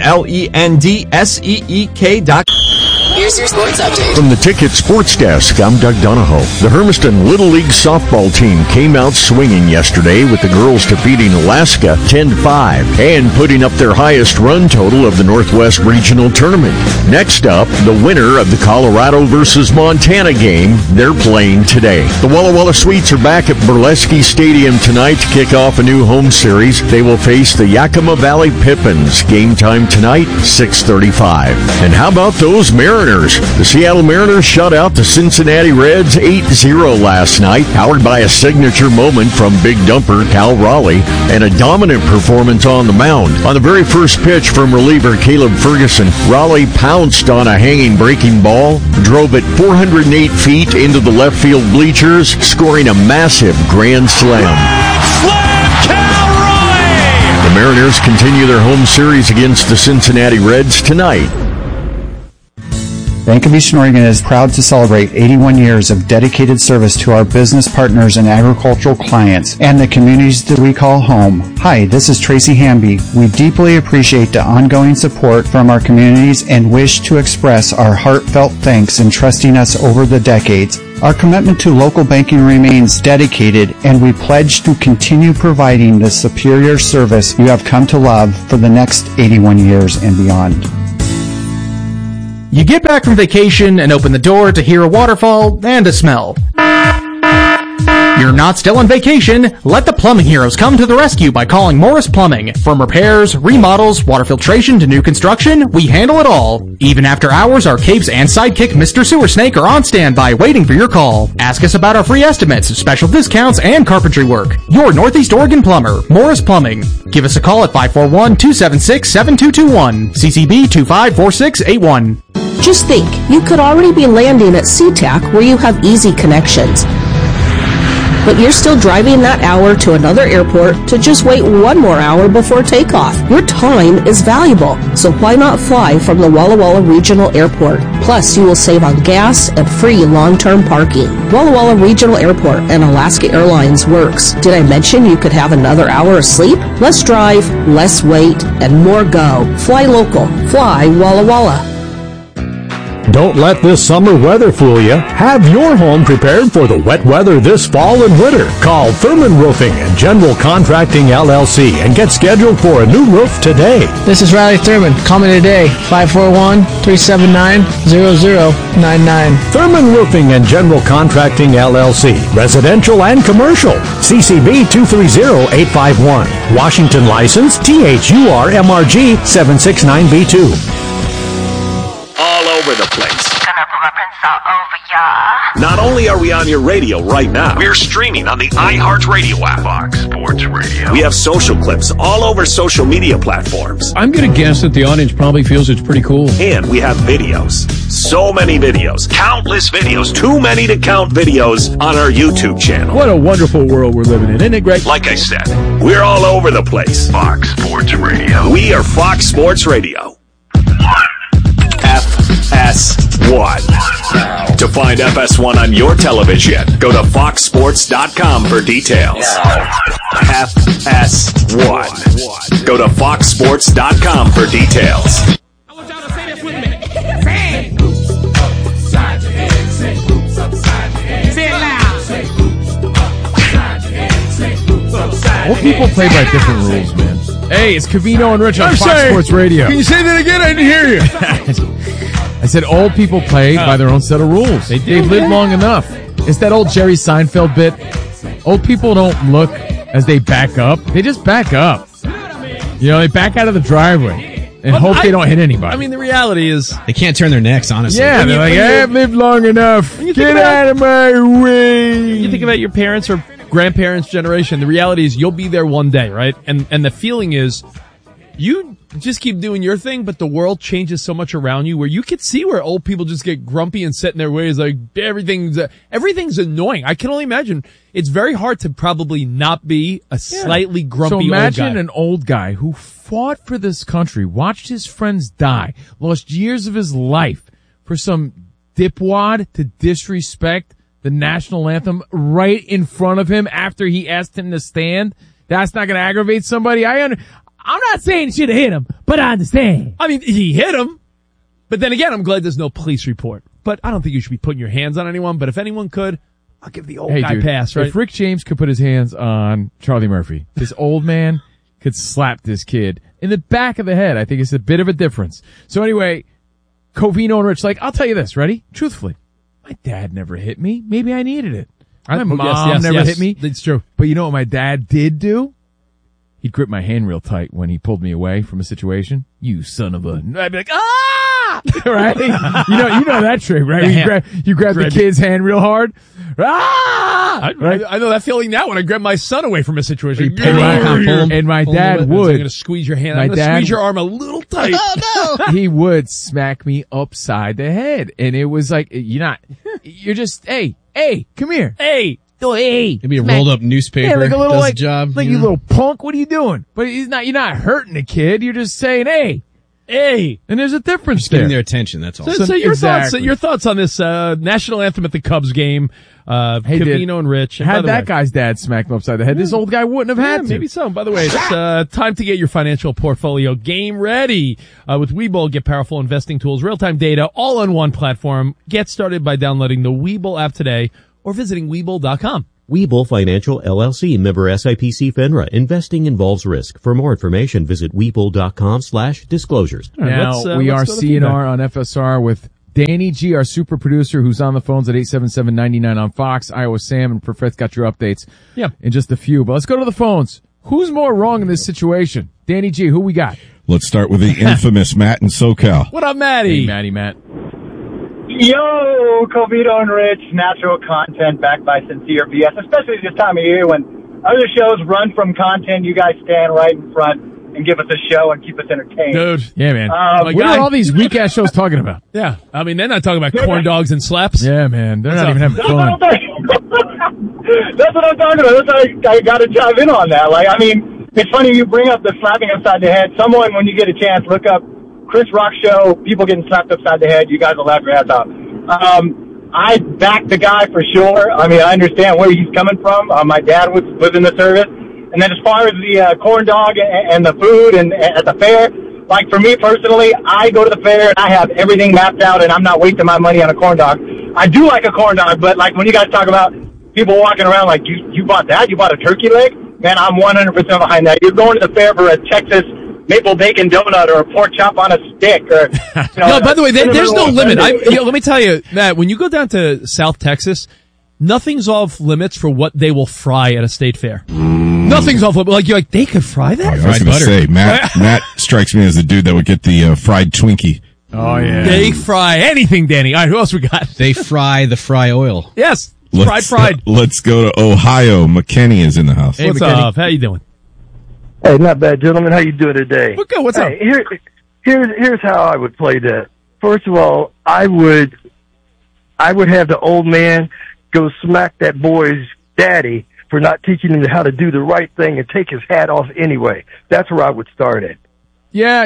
LENDSEEK.com. Here's your sports update. From the Ticket Sports Desk, I'm Doug Donahoe. The Hermiston Little League softball team came out swinging yesterday with the girls defeating Alaska 10-5 and putting up their highest run total of the Northwest Regional Tournament. Next up, the winner of the Colorado versus Montana game. They're playing today. The Walla Walla Sweets are back at Burlesque Stadium tonight to kick off a new home series. They will face the Yakima Valley Pippins. Game time tonight, 6:35. And how about those Mariners? The Seattle Mariners shut out the Cincinnati Reds 8-0 last night, powered by a signature moment from big dumper Cal Raleigh and a dominant performance on the mound. On the very first pitch from reliever Caleb Ferguson, Raleigh pounced on a hanging breaking ball, drove it 408 feet into the left field bleachers, scoring a massive grand slam. Slam The Mariners continue their home series against the Cincinnati Reds tonight. Bank of Eastern Oregon is proud to celebrate 81 years of dedicated service to our business partners and agricultural clients and the communities that we call home. Hi, this is Tracy Hamby. We deeply appreciate the ongoing support from our communities and wish to express our heartfelt thanks in trusting us over the decades. Our commitment to local banking remains dedicated, and we pledge to continue providing the superior service you have come to love for the next 81 years and beyond. You get back from vacation and open the door to hear a waterfall and a smell. You're not still on vacation. Let the plumbing heroes come to the rescue by calling Morris Plumbing. From repairs, remodels, water filtration to new construction, we handle it all. Even after hours, our capes and sidekick Mr. Sewer Snake are on standby waiting for your call. Ask us about our free estimates, special discounts, and carpentry work. Your Northeast Oregon plumber, Morris Plumbing. Give us a call at 541-276-7221. CCB 254681. Just think, you could already be landing at SeaTac where you have easy connections. But you're still driving that hour to another airport to just wait one more hour before takeoff. Your time is valuable, so why not fly from the Walla Walla Regional Airport? Plus, you will save on gas and free long-term parking. Walla Walla Regional Airport and Alaska Airlines works. Did I mention you could have another hour of sleep? Less drive, less wait, and more go. Fly local. Fly Walla Walla. Don't let this summer weather fool you. Have your home prepared for the wet weather this fall and winter. Call Thurman Roofing and General Contracting LLC and get scheduled for a new roof today. This is Riley Thurman. Call me today, 541-379-0099. Thurman Roofing and General Contracting LLC. Residential and commercial. CCB 230851. Washington license THURMRG 769B2. All over the place. Not only are we on your radio right now, we're streaming on the iHeartRadio app. Fox Sports Radio. We have social clips all over social media platforms. I'm going to guess that the audience probably feels it's pretty cool. And we have videos. So many videos. Countless videos. Too many to count videos on our YouTube channel. What a wonderful world we're living in. Isn't it great? Like I said, we're all over the place. Fox Sports Radio. We are Fox Sports Radio. FS1. To find FS1 on your television, go to foxsports.com for details. FS1. Go to foxsports.com for details. I want y'all to say this with me. Say it. Oops, upside your head. Say oops, upside your head. Say it loud. Say oops, upside your head. Say oops, upside your head. Well, people play by different rules, man. Hey, it's Covino and Rich on Fox Sports Radio. Can you say that again? I didn't hear you. I said old people play by their own set of rules. They've lived long enough. It's that old Jerry Seinfeld bit. Old people don't look as they back up. They just back up. You know, they back out of the driveway and hope they don't hit anybody. I mean, the reality is they can't turn their necks, honestly. Yeah, they're like, I've lived long enough. Get out of my way. You think about your parents or grandparents' generation, the reality is you'll be there one day, right? And the feeling is you just keep doing your thing, but the world changes so much around you where you could see where old people just get grumpy and set in their ways. Like everything's annoying. I can only imagine it's very hard to probably not be a slightly grumpy old guy. So imagine an old guy who fought for this country, watched his friends die, lost years of his life for some dipwad to disrespect the national anthem right in front of him after he asked him to stand. That's not going to aggravate somebody. I'm not saying he should have hit him, but I understand. I mean, he hit him. But then again, I'm glad there's no police report. But I don't think you should be putting your hands on anyone. But if anyone could, I'll give the old guy a pass, right? If Rick James could put his hands on Charlie Murphy, this old man could slap this kid in the back of the head. I think it's a bit of a difference. So anyway, Covino and Rich, I'll tell you this, ready? Truthfully, my dad never hit me. Maybe I needed it. My mom never hit me. That's true. But you know what my dad did do? He'd grip my hand real tight when he pulled me away from a situation. You son of a... I'd be like, ah! Right? You know that trick, right? You grab the kid's hand real hard. Ah! Right? I know that feeling now when I grab my son away from a situation. And my dad would. I'm going to squeeze your hand. I'm going to squeeze your arm a little tight. Oh, no! He would smack me upside the head. And it was like, you're just, hey, come here. Hey! Oh, hey. Maybe a rolled up newspaper. Yeah, like a little does the job. Like you little punk. What are you doing? But you're not hurting the kid. You're just saying, hey. And there's a difference Just getting their attention. That's all. So your thoughts on this national anthem at the Cubs game? Covino and Rich. And had that guy's dad smack him upside the head, this old guy wouldn't have had to. Maybe so. By the way, it's time to get your financial portfolio game ready. With Webull, get powerful investing tools, real-time data, all on one platform. Get started by downloading the Webull app today or visiting Webull.com. Webull Financial LLC, member SIPC FINRA. Investing involves risk. For more information, visit Webull.com/disclosures. Now, we are CNR on FSR with Danny G, our super producer, who's on the phones at 877-99 on Fox. Iowa Sam and Perfet's got your updates in just a few. But let's go to the phones. Who's more wrong in this situation? Danny G, who we got? Let's start with the infamous Matt in SoCal. What up, Matty? Hey, Matt. Yo, Covino and Rich, natural content backed by sincere BS, especially this time of year when other shows run from content. You guys stand right in front and give us a show and keep us entertained. Dude. Yeah, man. What are all these weak-ass shows talking about? Yeah. I mean, they're not talking about corn dogs and slaps. Yeah, man. They're not even having fun. That's what I'm talking about. That's why I got to dive in on that. Like, I mean, it's funny you bring up the slapping upside the head. Someone, when you get a chance, look up Chris Rock show, people getting slapped upside the head. You guys will laugh your ass out. I back the guy for sure. I mean, I understand where he's coming from. My dad was in the service. And then as far as the corn dog and the food and at the fair, like for me personally, I go to the fair and I have everything mapped out and I'm not wasting my money on a corn dog. I do like a corn dog, but like when you guys talk about people walking around like, you bought that? You bought a turkey leg? Man, I'm 100% behind that. You're going to the fair for a Texas maple bacon donut or a pork chop on a stick or no, by the way, there's no limit. Let me tell you, Matt, when you go down to South Texas, nothing's off limits for what they will fry at a state fair. Nothing's off limits. Like, you're like, they could fry that? I was going to say, Matt strikes me as the dude that would get the fried Twinkie. Oh, yeah. They fry anything, Danny. All right, who else we got? They fry the fry oil. Yes. Fried. Let's go to Ohio. McKinney is in the house. Hey, what's up? How you doing? Hey, not bad, gentlemen. How you doing today? We're good. What's up? Here's how I would play that. First of all, I would have the old man go smack that boy's daddy for not teaching him how to do the right thing and take his hat off anyway. That's where I would start at. Yeah,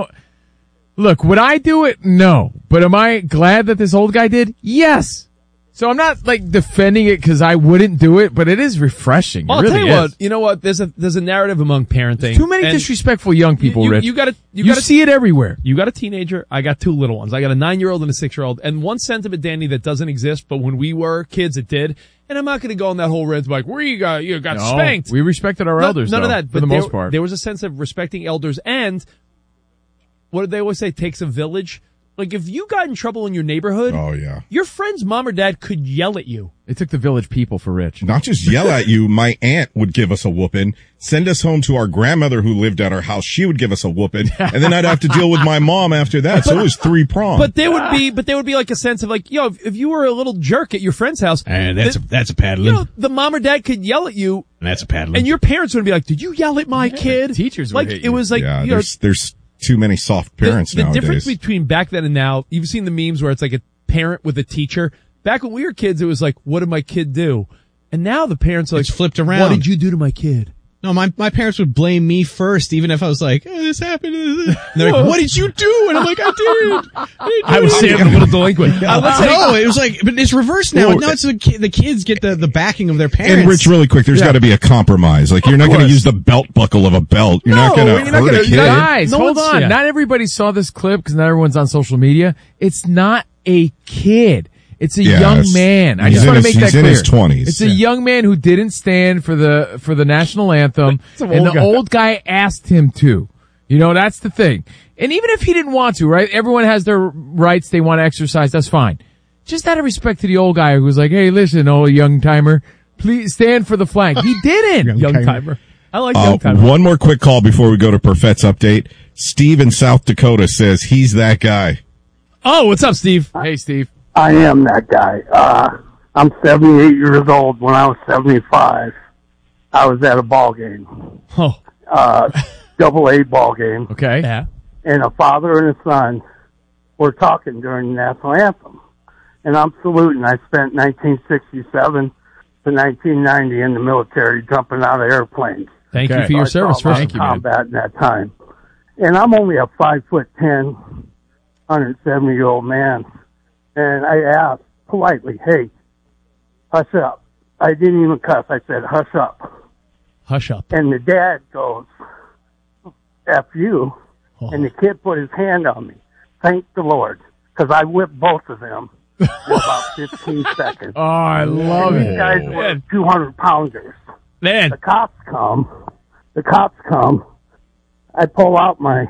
look, would I do it? No. But am I glad that this old guy did? Yes. So I'm not like defending it because I wouldn't do it, but it is refreshing. Well, I'll tell you what. You know what? There's a narrative among parenting. There's too many disrespectful young people, Rich. You see it everywhere. You got a teenager. I got two little ones. I got a 9-year-old and a 6-year-old. And one sentiment, Danny, that doesn't exist, but when we were kids, it did. And I'm not going to go on that whole rant like, where you got spanked. We respected our elders. None though, of that. For the most part. There was a sense of respecting elders, and what did they always say? It takes a village. Like, if you got in trouble in your neighborhood, your friend's mom or dad could yell at you. It took the village people for Rich. Not just yell at you. My aunt would give us a whooping, send us home to our grandmother who lived at our house. She would give us a whooping, and then I'd have to deal with my mom after that. So it was 3-pronged. But there would be like a sense of like, if you were a little jerk at your friend's house, and that's a paddling. The mom or dad could yell at you, and that's a paddling. And your parents would be like, "Did you yell at my kid?" Teachers like would hit it was like there's too many soft parents nowadays. The difference nowadays. between back then and now, you've seen the memes where it's like a parent with a teacher. Back when we were kids, it was like, what did my kid do? And now the parents are like, it's flipped around. What did you do to my kid? No, my parents would blame me first, even if I was like, this happened. And they're like, what did you do? And I'm like, I did. I was saying a little delinquent. No, it was like, but it's reversed now. Now it's the kids get the backing of their parents. And Rich, really quick, there's got to be a compromise. Like, you're not going to use the belt buckle of a belt. You're not going to hurt a kid. Guys, hold on. Not everybody saw this clip because not everyone's on social media. It's not a kid. It's a young man. I just want to make that clear. He's in his 20s. It's a young man who didn't stand for the national anthem, and the old guy asked him to. That's the thing. And even if he didn't want to, right? Everyone has their rights. They want to exercise. That's fine. Just out of respect to the old guy who was like, hey, listen, old young timer, please stand for the flag. He didn't. Young timer. I like young timer. One more quick call before we go to Perfet's update. Steve in South Dakota says he's that guy. Oh, what's up, Steve? Hey, Steve. I am that guy. I'm 78 years old. When I was 75, I was at a ball game. AA ball game. Okay. Yeah. And a father and a son were talking during the national anthem. And I'm saluting. I spent 1967 to 1990 in the military, jumping out of airplanes. Thank you for your service. Thank you, combat in that time. And I'm only a 5'10", 170-year-old man. And I asked politely, "Hey, hush up." I didn't even cuss. I said, "Hush up." Hush up. And the dad goes, "F you." Oh. And the kid put his hand on me. Thank the Lord. Because I whipped both of them in about 15 seconds. Oh, I love it. These guys were 200-pounders. Man. The cops come. I pull out my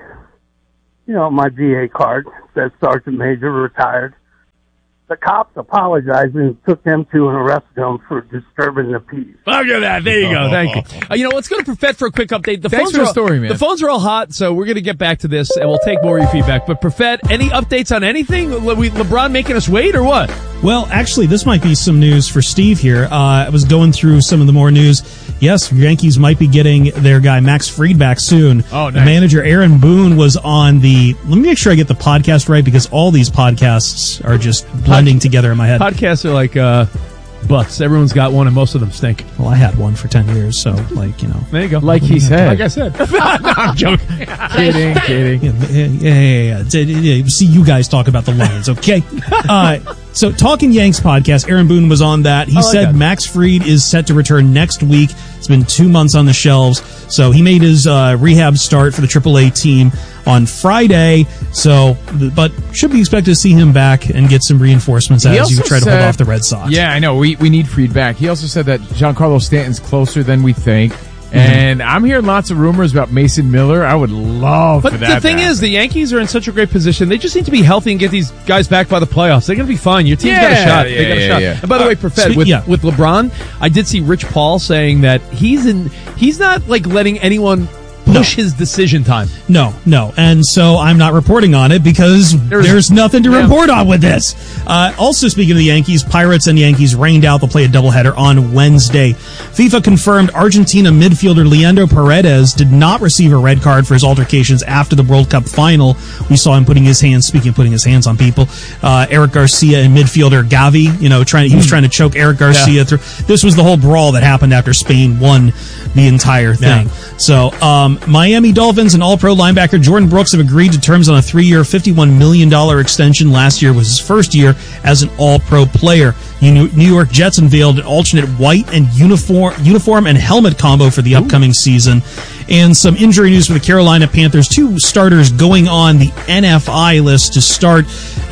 VA card. It says Sergeant Major, retired. The cops apologized and took them to and arrested them for disturbing the peace. Look at that. There you go. Thank you. Let's go to Profet for a quick update. Thanks for the story, man. The phones are all hot, so we're going to get back to this, and we'll take more of your feedback. But Profet, any updates on anything? LeBron making us wait, or what? Well, actually, this might be some news for Steve here. I was going through some of the more news. Yes, Yankees might be getting their guy Max Fried back soon. Oh, nice. The manager Aaron Boone was on the... Let me make sure I get the podcast right, because all these podcasts are just blending together in my head. Podcasts are like butts. Everyone's got one, and most of them stink. Well, I had one for 10 years, so, There you go. Like he said. Like I said. No, I'm joking. Kidding. Yeah. See you guys talk about the Lions, okay? So, Talking Yanks podcast, Aaron Boone was on that. He said Max Fried is set to return next week. It's been 2 months on the shelves. So, he made his rehab start for the AAA team on Friday. So, but should be expected to see him back and get some reinforcements as you try to hold off the Red Sox. Yeah, I know. We need Fried back. He also said that Giancarlo Stanton's closer than we think. And I'm hearing lots of rumors about Mason Miller. I would love for that. But the thing is, the Yankees are in such a great position. They just need to be healthy and get these guys back by the playoffs. They're going to be fine. Your team's got a shot. They got a shot. Yeah. And by the way, Profet, with LeBron, I did see Rich Paul saying that he's not like letting anyone push his decision time. No. And so I'm not reporting on it because there's nothing to report on with this. Also, speaking of the Yankees, Pirates and Yankees rained out. They'll play a doubleheader on Wednesday. FIFA confirmed Argentina midfielder Leandro Paredes did not receive a red card for his altercations after the World Cup final. We saw him putting his hands on people. Eric Garcia and midfielder Gavi, he was trying to choke Eric Garcia through. This was the whole brawl that happened after Spain won the entire thing. Yeah. So, Miami Dolphins and All-Pro linebacker Jordan Brooks have agreed to terms on a 3-year, $51 million extension. Last year was his first year as an All-Pro player. New York Jets unveiled an alternate white and uniform and helmet combo for the upcoming season. And some injury news for the Carolina Panthers. 2 starters going on the NFI list to start.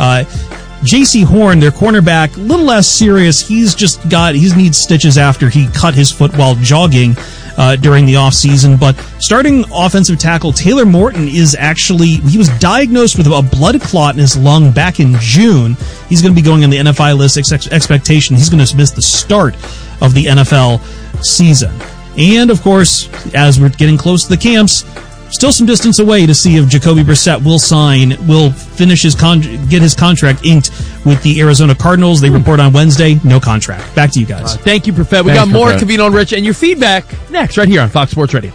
J.C. Horn, their cornerback, a little less serious. He needs stitches after he cut his foot while jogging during the offseason. But starting offensive tackle Taylor Morton he was diagnosed with a blood clot in his lung back in June. He's going to be going on the NFI list. Expectation, he's going to miss the start of the NFL season. And, of course, as we're getting close to the camps, still some distance away to see if Jacoby Brissett will finish get his contract inked with the Arizona Cardinals. They report on Wednesday. No contract. Back to you guys. Thank you, Profet. We got more Covino and Rich and your feedback next right here on Fox Sports Radio.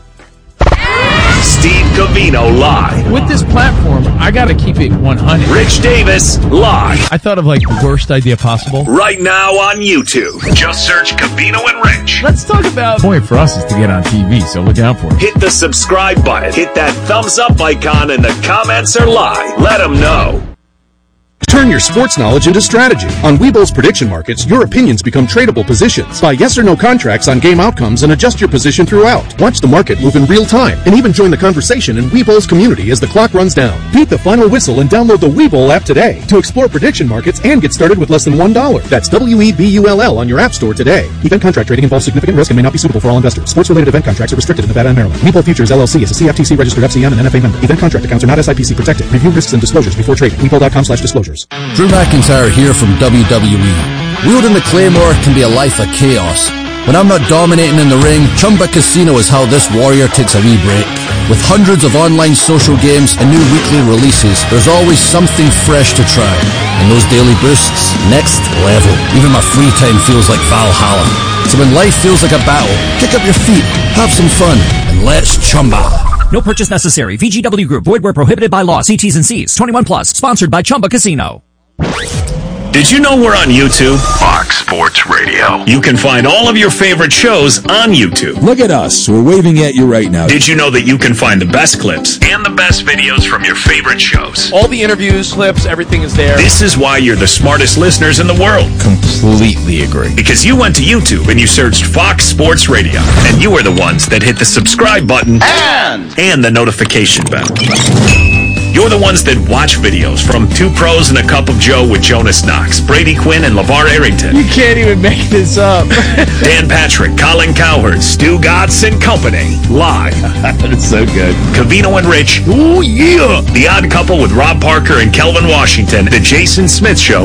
Steve Covino live. With this platform, I got to keep it 100. Rich Davis live. I thought of the worst idea possible. Right now on YouTube. Just search Covino and Rich. Let's talk about... The point for us is to get on TV, so look out for it. Hit the subscribe button. Hit that thumbs up icon, and the comments are live. Let them know. Turn your sports knowledge into strategy. On Webull's prediction markets, your opinions become tradable positions. Buy yes or no contracts on game outcomes and adjust your position throughout. Watch the market move in real time and even join the conversation in Webull's community as the clock runs down. Beat the final whistle and download the Webull app today to explore prediction markets and get started with less than $1. That's WEBULL on your app store today. Event contract trading involves significant risk and may not be suitable for all investors. Sports-related event contracts are restricted in Nevada and Maryland. Webull Futures LLC is a CFTC registered FCM and NFA member. Event contract accounts are not SIPC protected. Review risks and disclosures before trading. Webull.com/disclosures. Drew McIntyre here from WWE. Wielding the Claymore can be a life of chaos. When I'm not dominating in the ring, Chumba Casino is how this warrior takes a wee break. With hundreds of online social games and new weekly releases, there's always something fresh to try. And those daily boosts, next level. Even my free time feels like Valhalla. So when life feels like a battle, kick up your feet, have some fun, and let's Chumba. No purchase necessary. VGW Group. Void where prohibited by law. See T's and C's. 21 plus. Sponsored by Chumba Casino. Did you know we're on YouTube? Fox Sports Radio. You can find all of your favorite shows on YouTube. Look at us. We're waving at you right now. Did you know that you can find the best clips and the best videos from your favorite shows? All the interviews, clips, everything is there. This is why you're the smartest listeners in the world. Completely agree. Because you went to YouTube and you searched Fox Sports Radio. And you are the ones that hit the subscribe button and the notification bell. You're the ones that watch videos from Two Pros and a Cup of Joe with Jonas Knox, Brady Quinn, and LeVar Arrington. You can't even make this up. Dan Patrick, Colin Cowherd, Stu Gatz and Company. Live. That's so good. Cavino and Rich. Ooh, yeah. The Odd Couple with Rob Parker and Kelvin Washington. The Jason Smith Show